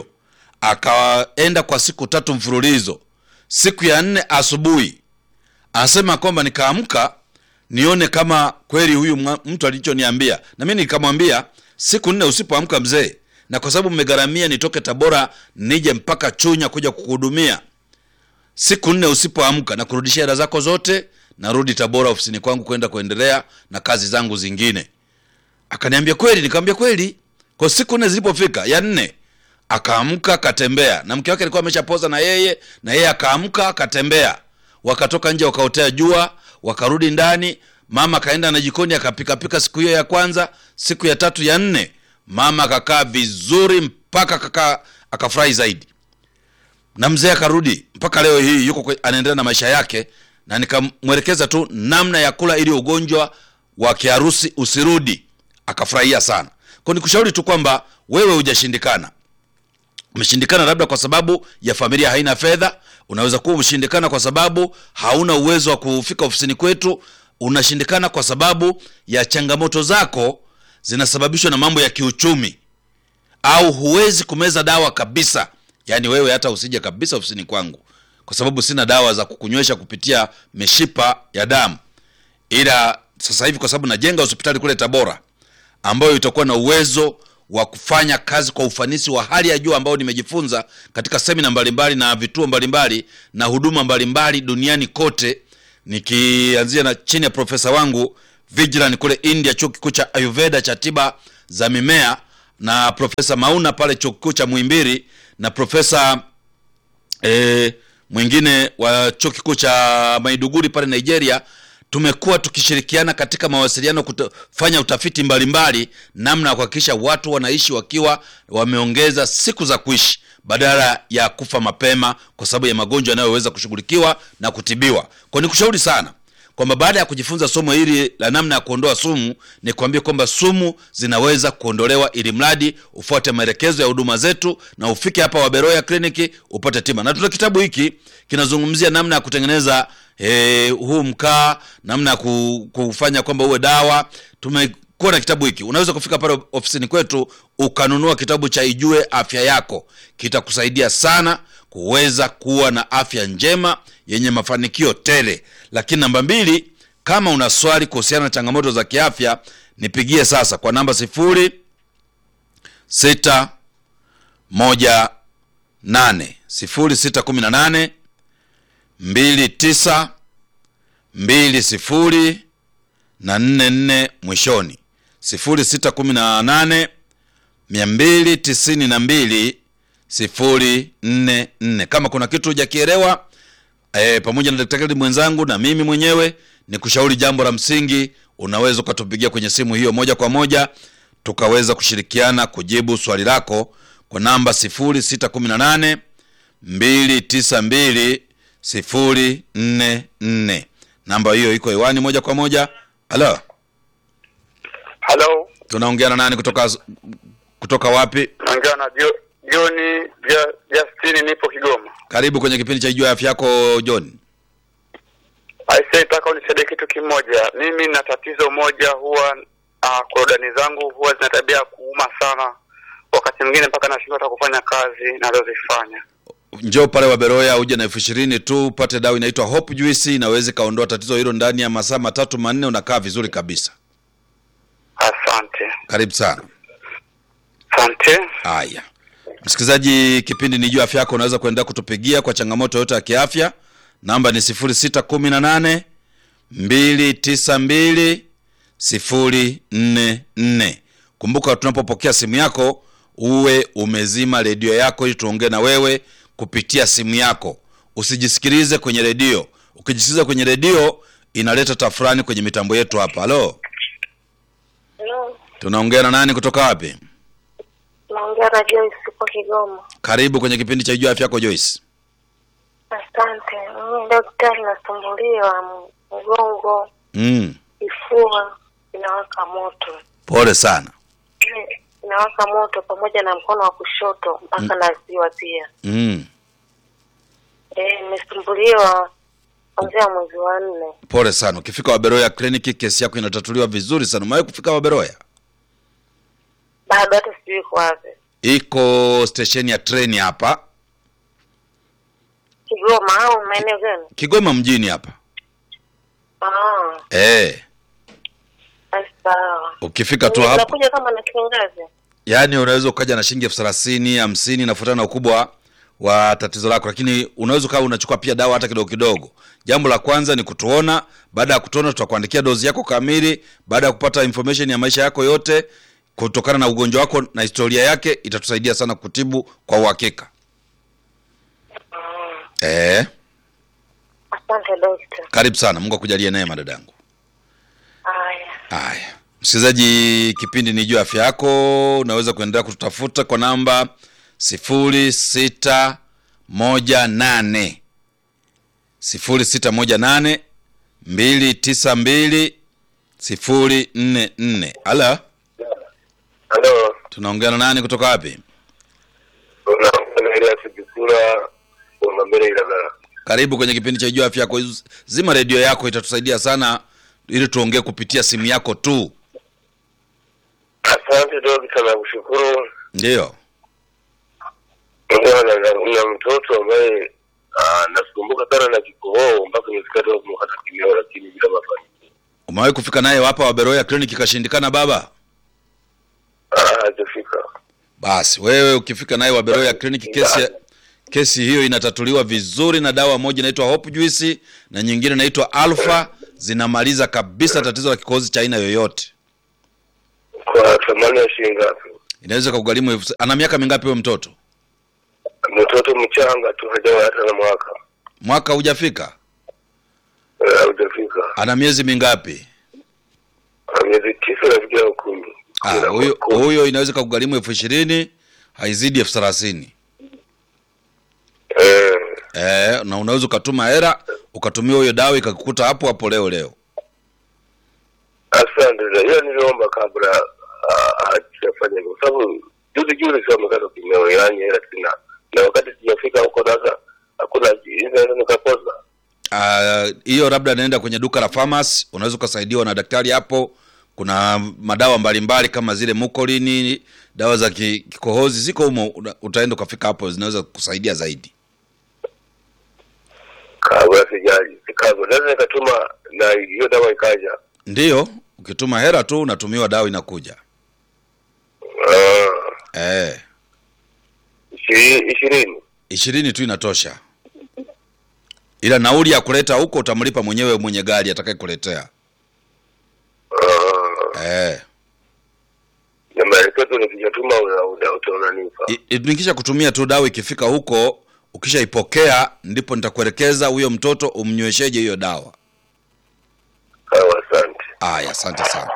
akaenda kwa siku tatu mfululizo. Siku ya nne asubuhi anasema kwamba nikaamka nione kama kweli huyu mtu alichoniambia. Na mimi nikamwambia, siku nne usipoamka mzee, na kwa sababu mmegharamia nitoke Tabora nije mpaka Chunya kuja kukuhudumia, siku nne usipoamka na kurudishia hela zako zote, narudi Tabora ofisini kwangu kwenda kuendelea na kazi zangu zingine. Akaniambia, kweli? Nikamwambia kweli. Kwa siku nne zilipofika, ya nne akaamka akatembea, na mke wake alikuwa ameshapoza na yeye, na yeye akaamka akatembea. Wakatoka nje wakaotea jua, wakarudi ndani. Mama kaenda na jikoni akapika pika siku hiyo ya kwanza. Siku ya tatu ya nne mama akakaa vizuri mpaka kaka akafurahi zaidi. Na mzee akarudi mpaka leo hii yuko anaendelea na maisha yake, na nikamwelekeza tu namna ya kula ili ugonjwa wa kiharusi usirudi. Akafurahia sana. Kwa nikushauri tu kwamba wewe hujashindikana. Umeshindikana labda kwa sababu ya familia haina fedha, unaweza kuwa umeshindikana kwa sababu hauna uwezo wa kufika ofisini kwetu, unashindikana kwa sababu ya changamoto zako zinasababishwa na mambo ya kiuchumi, au huwezi kumeza dawa kabisa. Yaani wewe hata usije kabisa ofisini kwangu, kwa sababu sina dawa za kukunywesha kupitia mishipa ya damu. Ila sasa hivi kwa sababu najenga hospitali kule Tabora ambayo itakuwa na uwezo wa kufanya kazi kwa ufanisi wa hali ya juu ambao nimejifunza katika semina mbalimbali na vituo mbalimbali na huduma mbalimbali duniani kote, nikianzia na chini ya profesa wangu Vigilant kule India, chuo kikuu cha Ayurveda cha tiba za mimea, na Profesa Mauna pale chuo kikuu cha Muhimbili, na Profesa eh, mwingine wa chuo kikuu cha Maiduguri pale Nigeria. Tumekuwa tukishirikiana katika mawasiliano kufanya utafiti mbalimbali namna ya kuhakikisha watu wanaishi wakiwa wameongeza siku za kuishi badala ya kufa mapema kwa sababu ya magonjwa yanayoweza kushughulikiwa na kutibiwa. Kwa nikushauri sana kwamba baada ya kujifunza somo hili la namna ya kuondoa sumu, ni kuambia kwamba sumu zinaweza kuondolewa ili mradi ufuate maelekezo ya huduma zetu na ufike hapa Waberoya Clinic upate tiba. Na tuna kitabu hiki kinazungumzia namna ya kutengeneza eh, huu mkaa, namna ya kufanya kwamba uwe dawa. Tumekuwa na kitabu hiki. Unaweza kufika pale ofisini kwetu ukanunua kitabu cha Ijue Afya Yako. Kitakusaidia sana kuweza kuwa na afya njema yenye mafanikio tele. Lakini namba mbili, kama una swali kuhusiana na changamoto za kiafya, nipigie sasa kwa namba sifuri sita moja nane sifuri sita kumi na nane mbili tisa mbili sifuri na nne nne mwishoni, sifuri sita kumi na nane mbili tisini na mbili sifuri nne nne. Kama kuna kitu hujakielewa, eh, pamoja na daktari mwenzangu na mimi mwenyewe, ni kushauri jambo la msingi, unaweza ukatupigia kwenye simu hiyo moja kwa moja tukaweza kushirikiana kujibu swali lako kwa namba sifuri sita kumi na nane mbili tisa mbili sifuri nne nne. Namba hiyo iko hewani moja kwa moja. Halo. Halo. Tunaongea na nani kutoka kutoka wapi? Naongea na John Justin, nipo Kigoma. Karibu kwenye kipindi cha Ijue Afya Yako John. Aisee, nataka unisaidie kitu kimoja. Mimi na tatizo moja, huwa uh, korodani zangu huwa zina tabia kuuma sana. Wakati mwingine mpaka nashindwa hata kufanya kazi ninazozifanya. Njoo pale Waberoya uje na elfu ishirini tu upate dawa inaitwa Hope Juice, inaweza kaondoa tatizo hilo ndani ya masaa matatu manne, unakaa vizuri kabisa. Asante. Karibu sana. Asante. Haya. Msikilizaji, kipindi ni Ijue Afya Yako, unaweza kuendelea kutupigia kwa changamoto yote ya kiafya. Namba ni sifuri sita kumi na nane mbili tisa mbili sifuri nne nne. Kumbuka tunapopokea simu yako uwe umezima redio yako ili tuongee na wewe kupitia simu yako. Usijisikilize kwenye redio. Ukijisikiliza kwenye redio inaleta tafrani kwenye mitambo yetu hapa. Halo. Hello. Tunaongea na nani kutoka wapi? Naongea na Joyce kutoka Kigoma. Karibu kwenye kipindi cha Ijue Afya Yako Joyce. Asante. Mimi daktari, nasumbuliwa mgongo, Mm. kifua inawaka moto. Pole sana. Inawaka moto pamoja na mkono wa kushoto mpaka mm. na ziwa pia. Mm. Eh, nimesumbuliwa kuanzia mwezi wa nne. Pole sana. Ukifika Waberoya Clinic kesi yako inatatuliwa vizuri sana. Umewahi kufika Waberoya? Bado hata sijui kwa wapi. Iko station ya train hapa Kigoma au maeneo gani? Kigoma mjini hapa. Ah. Eh. Sawa. Ukifika tu hapa. Unakuja kama na kiangazi. Yaani unaweza ukaja na shilingi elfu thelathini, hamsini nafuatana na ukubwa wa tatizo lako, lakini unaweza kama unachukua pia dawa hata kidogo kidogo. Jambo la kwanza ni kutuona. Baada ya kutuona tutakuandikia dozi yako kamili. Baada ya kupata information ya maisha yako yote kutokana na ugonjwa wako na historia yake, itatusaidia sana kutibu kwa uhakika. Mm. Eh. Asante daktari. Karibu sana. Mungu akujalie neema dadangu. Haya. Haya. Msikilizaji, kipindi ni Ijue Afya Yako, unaweza kuendelea kututafuta kwa namba sifuri sita moja nane sifuri sita moja nane mbili tisa mbili sifuri nne nne. Ala. Halo. Tunaongea na nani kutoka wapi? Unaongea na Elias Bisura kwa mbele ila. Karibu kwenye kipindi cha Ijue Afya Yako. Zima redio yako, itatusaidia sana ili tuongee kupitia simu yako tu. Asante daktari, nakushukuru. Ndio. Ndio, na mtoto ambaye nasumbuka sana na kikohoa mpaka nisikate kumkata kimeo, lakini bila mafanikio. Umewahi kufika naye hapa Waberoya Clinic ikashindikana baba? Ah, hajafika. Basi wewe ukifika naye Waberoya Clinic, kesi kesi hiyo inatatuliwa vizuri na dawa moja inaitwa Hope Juice na nyingine inaitwa Alpha zinamaliza kabisa tatizo la kikohozi cha aina yoyote. Kwa thamani ya shilingi ngapi? Inaweza kugharimu elfu. Ana miaka mingapi huyo mtoto? Mtoto mchanga tu, hajawa hata na mwaka. Mwaka hujafika? Eh, hujafika. Ana miezi mingapi? Ana miezi tisa na vijana kumi. Ah, huyo huyo inaweza kugharimu elfu ishirini, haizidi elfu thelathini. Eh. Eh, na unaweza ukatuma hela, ukatumia hiyo dawa ikakukuta hapo hapo leo leo. Asante. Hiyo niliomba kabla hajafanya hivyo. Sababu juzi juzi sio mkaka kimeo yani hela tena. Na wakati sijafika huko sasa hakuna hizo nikapoza. Ah, hiyo labda naenda kwenye duka la pharmacy, unaweza kusaidiwa na daktari hapo. Kuna madawa mbalimbali kama zile Mucolini, dawa za kikohozi ziko humo, utaenda kufika hapo zinaweza kusaidia zaidi. Kabla sijaji, kabla lazima nikatuma na hiyo dawa ikaja. Ndiyo, ukituma hela tu unatumiwa dawa inakuja. Ah. Eh. ishirini. ishirini tu inatosha. Ila nauli ya kuleta huko utamlipa mwenyewe mwenye gari atakayekuletea. Ah. Eh. Na maelekezo nikijatuma utaonanipa. Nikisha kutumia tu dawa ikifika huko, ukishaipokea ndipo nitakuelekeza huyo mtoto umnywesheje hiyo dawa. Sawa, asante. Aya, asante sana.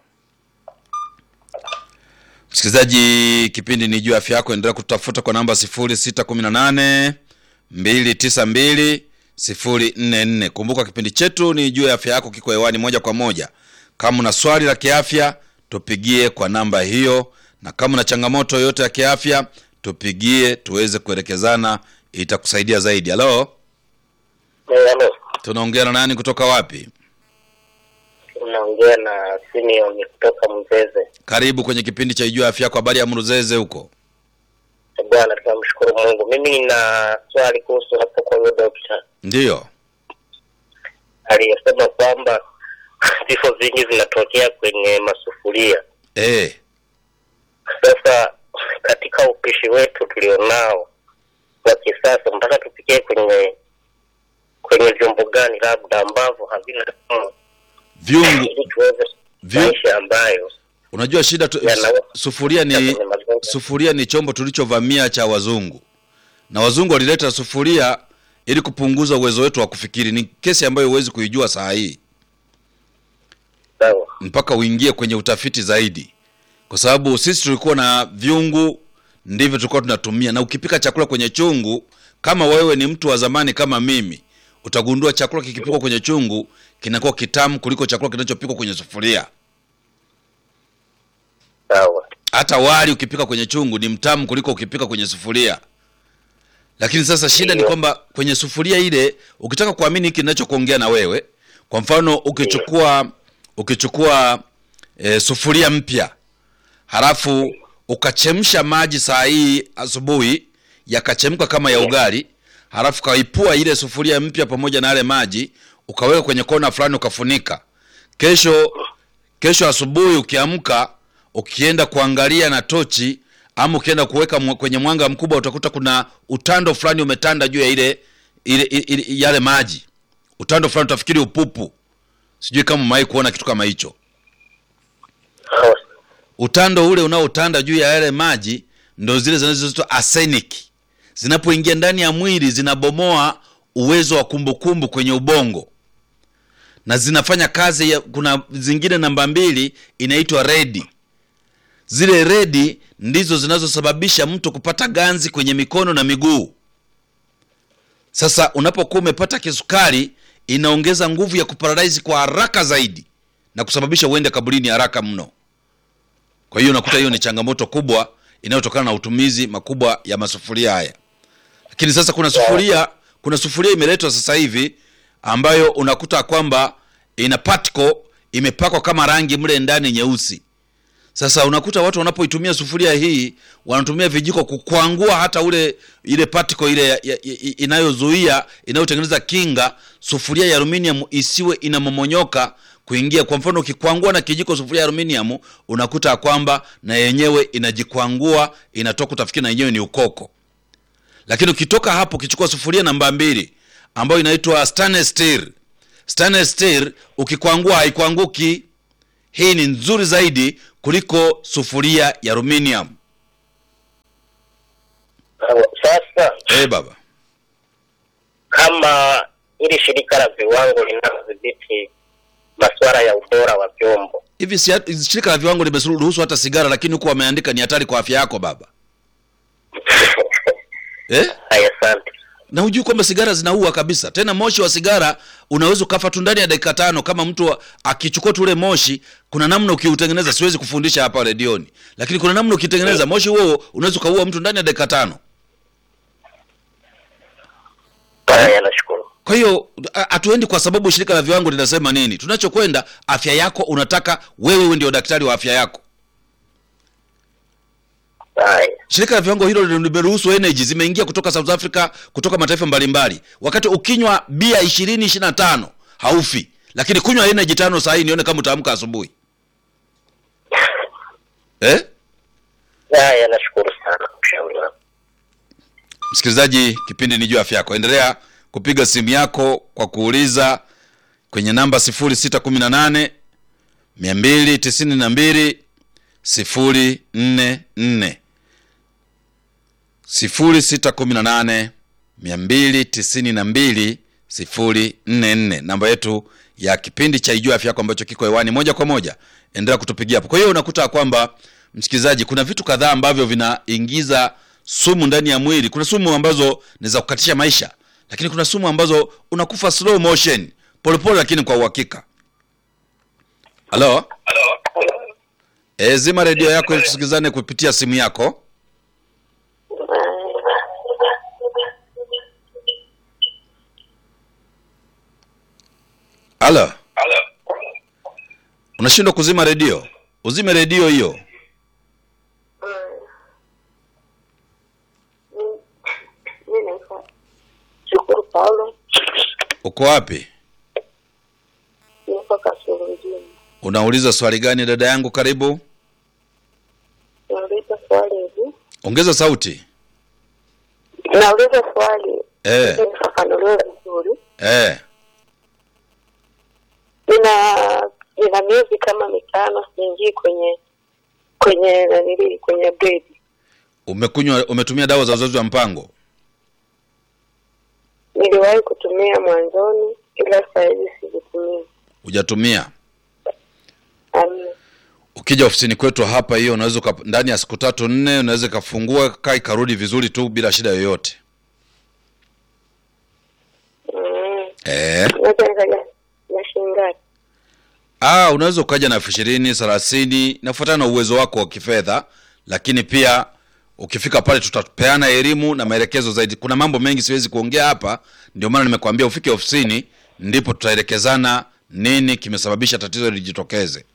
Msikilizaji, kipindi ni juu afya yako, endelea kutafuta kwa namba sifuri sita kumi na nane mbili tisa mbili sifuri nne nne. Kumbuka kipindi chetu ni juu afya yako, kiko hewani moja kwa moja. Kama una swali la kiafya, tupigie kwa namba hiyo, na kama una changamoto yoyote ya kiafya, tupigie tuweze kuelekezana, itakusaidia zaidi. Hello? Eh, hello. Tunaongea na nani kutoka wapi? Unaongea na Simeon kutoka Mzeze. Karibu kwenye kipindi cha juu afya yako. Habari ya Mzeze huko? Bwana, tunamshukuru Mungu. Mimi nina swali kuhusu hapo kwa yule daktari. Ndiyo. Aliyesema kwamba vifo vingi vinatokea kwenye masufuria. Eh. Sasa katika upishi wetu tulionao wa kisasa, mpaka tupikie kwenye kwenye vyombo gani labda ambavyo havina vyungu maisha ambayo unajua shida tu, sufuria ni sufuria ni chombo tulichovamia cha wazungu, na wazungu walileta sufuria ili kupunguza uwezo wetu wa kufikiri. Ni kesi ambayo huwezi kuijua saa hii sawa, mpaka uingie kwenye utafiti zaidi, kwa sababu sisi tulikuwa na vyungu, ndivyo tulikuwa tunatumia. Na ukipika chakula kwenye chungu, kama wewe ni mtu wa zamani kama mimi, utagundua chakula kikipikwa kwenye chungu kinakuwa kitamu kuliko chakula kinachopikwa kwenye sufuria. sawa. Hata wali ukipika kwenye chungu ni mtamu kuliko ukipika kwenye sufuria. Lakini sasa shida ni kwamba kwenye sufuria ile, ukitaka kuamini hiki ninachokuongea na wewe, kwa mfano ukichukua ukichukua e, sufuria mpya, halafu ukachemsha maji saa hii asubuhi yakachemka kama ya ugali, halafu kaipua ile sufuria mpya pamoja na yale maji, ukaweka kwenye kona fulani ukafunika. Kesho kesho asubuhi ukiamka, ukienda kuangalia na tochi ama ukienda kuweka kwenye mwanga mkubwa, utakuta kuna utando fulani umetanda juu ya ile ile, ile yale maji. Utando fulani utafikiri upupu. Sijui kama umewahi kuona kitu kama hicho. Utando ule unaotanda juu ya yale maji ndio zile zinazoitwa arsenic. Zinapoingia ndani ya mwili zinabomoa uwezo wa kumbukumbu kwenye ubongo. Na zinafanya kazi ya, kuna zingine namba mbili inaitwa redi. Zile redi ndizo zinazosababisha mtu kupata ganzi kwenye mikono na miguu. Sasa unapokuwa umepata kisukari, inaongeza nguvu ya kuparalyze kwa haraka zaidi na kusababisha uende kaburini haraka mno. Kwa hiyo unakuta hiyo ni changamoto kubwa inayotokana na utumizi makubwa ya masufuria haya. Lakini sasa kuna sufuria, kuna sufuria imeletwa sasa hivi ambayo unakuta kwamba ina particle imepakwa kama rangi mle ndani nyeusi. Sasa unakuta watu wanapoitumia sufuria hii wanatumia vijiko kukwangua hata ule ile particle ile inayozuia inayotengeneza kinga sufuria ya aluminium isiwe inamomonyoka kuingia. Kwa mfano ukikwangua na kijiko sufuria ya aluminium, unakuta kwamba na yenyewe inajikwangua, inatoka utafikiri na yenyewe ni ukoko. Lakini ukitoka hapo ukichukua sufuria namba mbili ambayo inaitwa stainless steel, stainless steel ukikwangua haikuanguki. Hii ni nzuri zaidi kuliko sufuria ya aluminium. Sasa Eh baba, kama ili shirika la viwango linalodhibiti masuala ya ubora wa vyombo, hivi si shirika la viwango limeruhusu hata sigara, lakini huko wameandika ni hatari kwa afya yako baba. Eh? haya asante. Na hujui kwamba sigara zinaua kabisa. Tena moshi wa sigara unaweza kufa tu ndani ya dakika tano kama mtu akichukua tu ule moshi. Kuna namna ukiutengeneza, siwezi kufundisha hapa redioni, lakini kuna namna ukitengeneza moshi huo unaweza kuua mtu ndani ya dakika tano. Haya, nashukuru. Kwa hiyo hatuendi kwa sababu shirika la viwango linasema nini. Tunachokwenda afya yako, unataka wewe ndio daktari wa afya yako. Haya. Shirika la viwango hilo limeruhusu energy zimeingia kutoka South Africa, kutoka mataifa mbalimbali. Wakati ukinywa bia ishirini ishirini na tano haufi, lakini kunywa energy tano saa hii nione kama utaamka asubuhi. Eh? Haya, nashukuru sana ushauri wako. Msikilizaji, kipindi ni juu afya yako. Endelea kupiga simu yako kwa kuuliza kwenye namba sifuri sita kumi na nane mia mbili tisini na mbili sifuri nne nne. sifuri sita kumi na nane mia mbili tisini na mbili sifuri nne nne, namba yetu ya kipindi cha Ijue Afya Yako ambacho kiko hewani moja kwa moja. Endelea kutupigia hapo. Kwa hiyo unakuta kwamba msikilizaji, kuna vitu kadhaa ambavyo vinaingiza sumu ndani ya mwili. Kuna sumu ambazo ni za kukatisha maisha, lakini kuna sumu ambazo unakufa slow motion, polepole lakini kwa uhakika. Halo? Eh, zima redio yako ili tusikizane kupitia simu yako. Halo? Unashindwa kuzima redio? Uzime redio hiyo. Shukuru Paulo. Uko wapi? Niko Kasulu mjini. Unauliza swali gani dada yangu? Karibu. Nauliza swali hivi. Ongeza sauti. Nauliza swali. Eh. Nifafanulie vizuri. Eh. Nina nina miezi kama mitano siingii kwenye kwenye nani kwenye bed. Umekunywa umetumia dawa za uzazi wa mpango? Niliwahi kutumia mwanzoni ila sasa hivi sijitumii. Hujatumia? Amina. Ukija ofisini kwetu hapa, hiyo unaweza ndani ya siku tatu nne unaweza kafungua kai karudi vizuri tu bila shida yoyote. Mm. Eh. Naweza nikaja na shilingi. Ah, unaweza ukaja na elfu ishirini, thelathini, nafuatana na uwezo wako wa kifedha, lakini pia ukifika pale tutapeana elimu na maelekezo zaidi. Kuna mambo mengi siwezi kuongea hapa, ndio maana nimekuambia ufike ofisini ndipo tutaelekezana nini kimesababisha tatizo lijitokeze.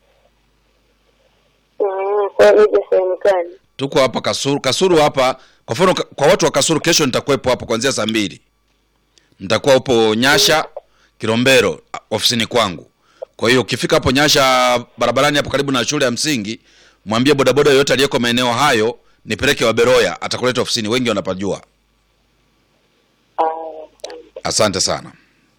Mm, kwa hiyo sehemu gani? Tuko hapa Kasulu, Kasulu hapa. Kwa mfano kwa watu wa Kasulu, kesho nitakuwepo hapo kuanzia saa mbili. Nitakuwa hapo Nyasha Kilombero ofisini kwangu. Kwa hiyo ukifika hapo Nyasha barabarani hapo karibu na shule ya msingi, mwambie bodaboda yote aliyeko maeneo hayo nipeleke Waberoya, atakuleta ofisini, wengi wanapajua. Asante sana.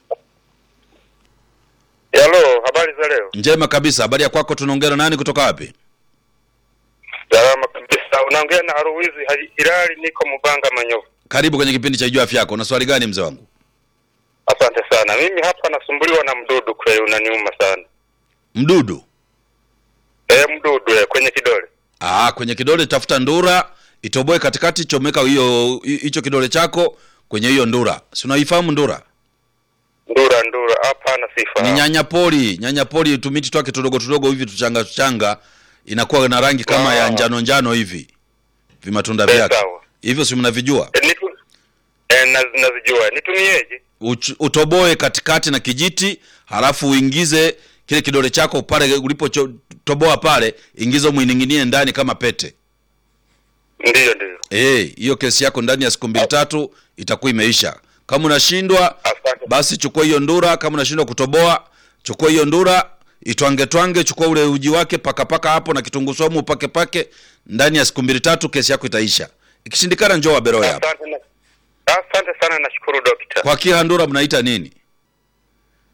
Hello, habari za leo? Njema kabisa. Habari ya kwako? Tunaongea na nani kutoka wapi? Salama kabisa. Unaongea na Haruwizi Hilali, niko Mubanga Manyovu. Karibu kwenye kipindi cha Ijue Afya Yako. Una swali gani mzee wangu? Asante sana. Mimi hapa nasumbuliwa na mdudu, kweli unaniuma sana. Mdudu? Eh, mdudu eh, kwenye kidole. Ah, kwenye kidole tafuta ndura, itoboe katikati, chomeka hiyo hicho kidole chako kwenye hiyo ndura. Si unaifahamu ndura? Ndura ndura hapana sifa. Ni nyanya poli, nyanya poli tumiti twake tudogo tudogo hivi tuchanga tuchanga, inakuwa na rangi kama ah, ya njano njano hivi. Vimatunda vyake. Hivyo si mnavijua? E, nitu, e, naz, nazijua. Nitumieje? Utoboe katikati na kijiti, halafu uingize kile kidole chako pale ulipo toboa pale, ingiza muininginie ndani kama pete. Ndiyo ndiyo. Eh, hiyo kesi yako ndani ya siku mbili tatu itakuwa imeisha. Kama unashindwa basi chukua hiyo ndura, kama unashindwa kutoboa chukua hiyo ndura, itwange twange, chukua ule uji wake paka paka hapo na kitunguu saumu upake pake, ndani ya siku mbili tatu kesi yako itaisha. Ikishindikana njoo Waberoya hapa. Asante na, asante sana, nashukuru daktari. Kwa kila ndura mnaita nini?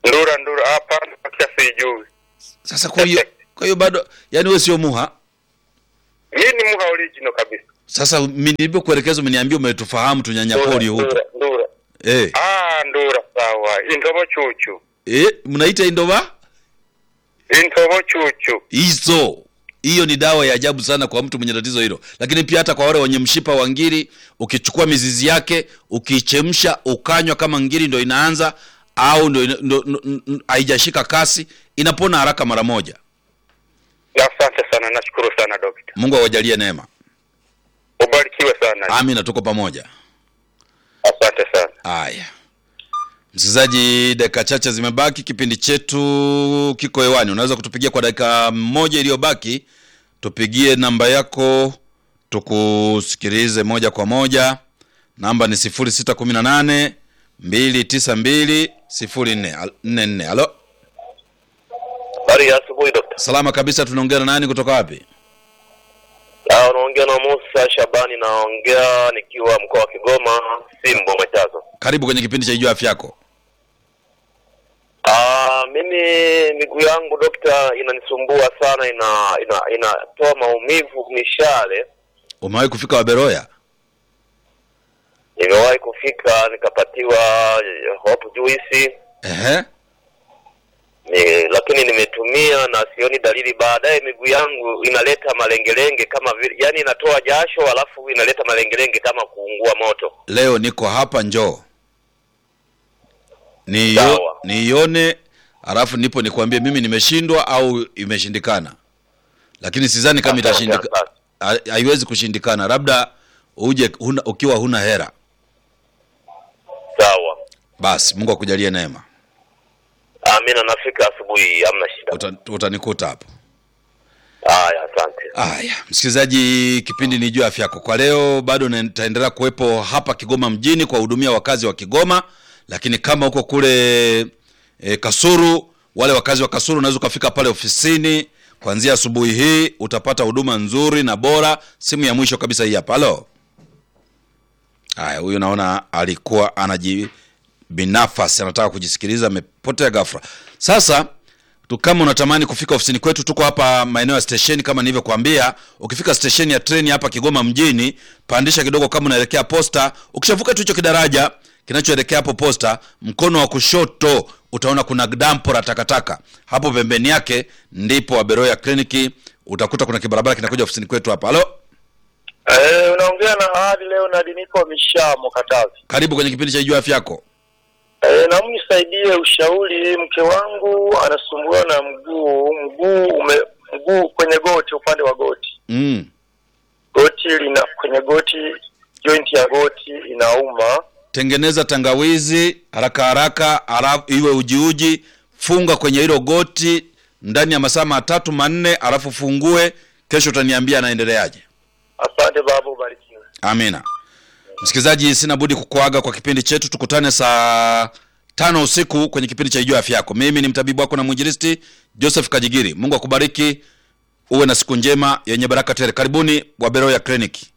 Ndura ndura hapa kwa sijui. Sasa kwa hiyo kwa hiyo bado yani wewe sio muha? Mimi ni muha original kabisa. Sasa mimi nilipokuelekeza umeniambia umetufahamu tunyanyapori huko. Ndura, ndura. Eh. Ah, ndura sawa. Indobo chuchu. Eh, mnaita indoba? Indobo chuchu. Hizo. Hiyo ni dawa ya ajabu sana kwa mtu mwenye tatizo hilo. Lakini pia hata kwa wale wenye mshipa wa ngiri, ukichukua mizizi yake, ukichemsha, ukanywa kama ngiri ndio inaanza au ndio haijashika kasi, inapona haraka mara moja. Asante sana, nashukuru sana daktari. Mungu awajalie neema. Ubarikiwe sana. Amina, tuko pamoja. Asante sana. Haya. Msikilizaji, dakika chache zimebaki, kipindi chetu kiko hewani. Unaweza kutupigia kwa dakika moja iliyobaki. Tupigie namba yako tukusikilize moja kwa moja. Namba ni sifuri sita kumi na nane mbili tisa mbili sifuri nne nne. Halo. Habari ya asubuhi daktari. Salama kabisa, tunaongea na nani kutoka wapi? Ah, unaongea na Musa Shabani, naongea nikiwa mkoa wa Kigoma, Simbo Machazo. Karibu kwenye kipindi cha Ijua Afya Yako. Ah, mimi miguu yangu dokta inanisumbua sana, ina ina inatoa maumivu mishale. Umewahi kufika Waberoya? Nimewahi kufika nikapatiwa hope juice. Ehe. Ni, lakini nimetumia na sioni dalili. Baadaye miguu yangu inaleta malengelenge kama vile, yani inatoa jasho alafu inaleta malengelenge kama kuungua moto. Leo niko hapa, njoo. Niyo, nione alafu nipo nikwambie mimi nimeshindwa au imeshindikana. Lakini sidhani kama itashindikana. Haiwezi kushindikana. Labda uje huna, ukiwa huna hera. Sawa. Basi Mungu akujalie neema. Amina, nafika asubuhi, hamna shida. Uta, utanikuta hapo. Haya, asante. Haya, msikilizaji, kipindi ni Ijua Afya Yako. Kwa leo bado nitaendelea kuwepo hapa Kigoma mjini kwa hudumia wakazi wa Kigoma, lakini kama uko kule e, Kasulu, wale wakazi wa Kasulu unaweza kufika pale ofisini kuanzia asubuhi hii, utapata huduma nzuri na bora. Simu ya mwisho kabisa hii hapa. Halo. Haya, huyu naona alikuwa anaji binafasi anataka kujisikiliza, amepotea ghafla. Sasa tu kama unatamani kufika ofisini kwetu, tuko hapa maeneo ya station kama nilivyokuambia. Ukifika station ya treni hapa Kigoma mjini, pandisha kidogo kama unaelekea posta. Ukishavuka tu hicho kidaraja kinachoelekea hapo posta, mkono wa kushoto utaona kuna dampo la takataka. Hapo pembeni yake ndipo Waberoya Clinic. Utakuta kuna kibarabara kinakuja ofisini kwetu hapa. Halo. Eh, unaongea na hadi leo na Diniko Mishamo Katavi. Karibu kwenye kipindi cha Ijua Afya Yako. Eh, na mnisaidie ushauri, mke wangu anasumbua na mguu, mguu ume, mguu kwenye goti, upande wa goti. Mm. Goti lina kwenye goti, joint ya goti inauma. Tengeneza tangawizi haraka haraka, alafu iwe uji uji, funga kwenye hilo goti ndani ya masaa matatu manne, alafu fungue. Kesho utaniambia naendeleaje. Asante babu, ubarikiwe. Amina. Msikilizaji, sina budi kukuaga kwa kipindi chetu. Tukutane saa tano usiku kwenye kipindi cha Ijua Afya Yako. Mimi ni mtabibu wako na mwinjilisti Joseph Kajigiri. Mungu akubariki. Uwe na siku njema yenye baraka tele. Karibuni Waberoya Clinic.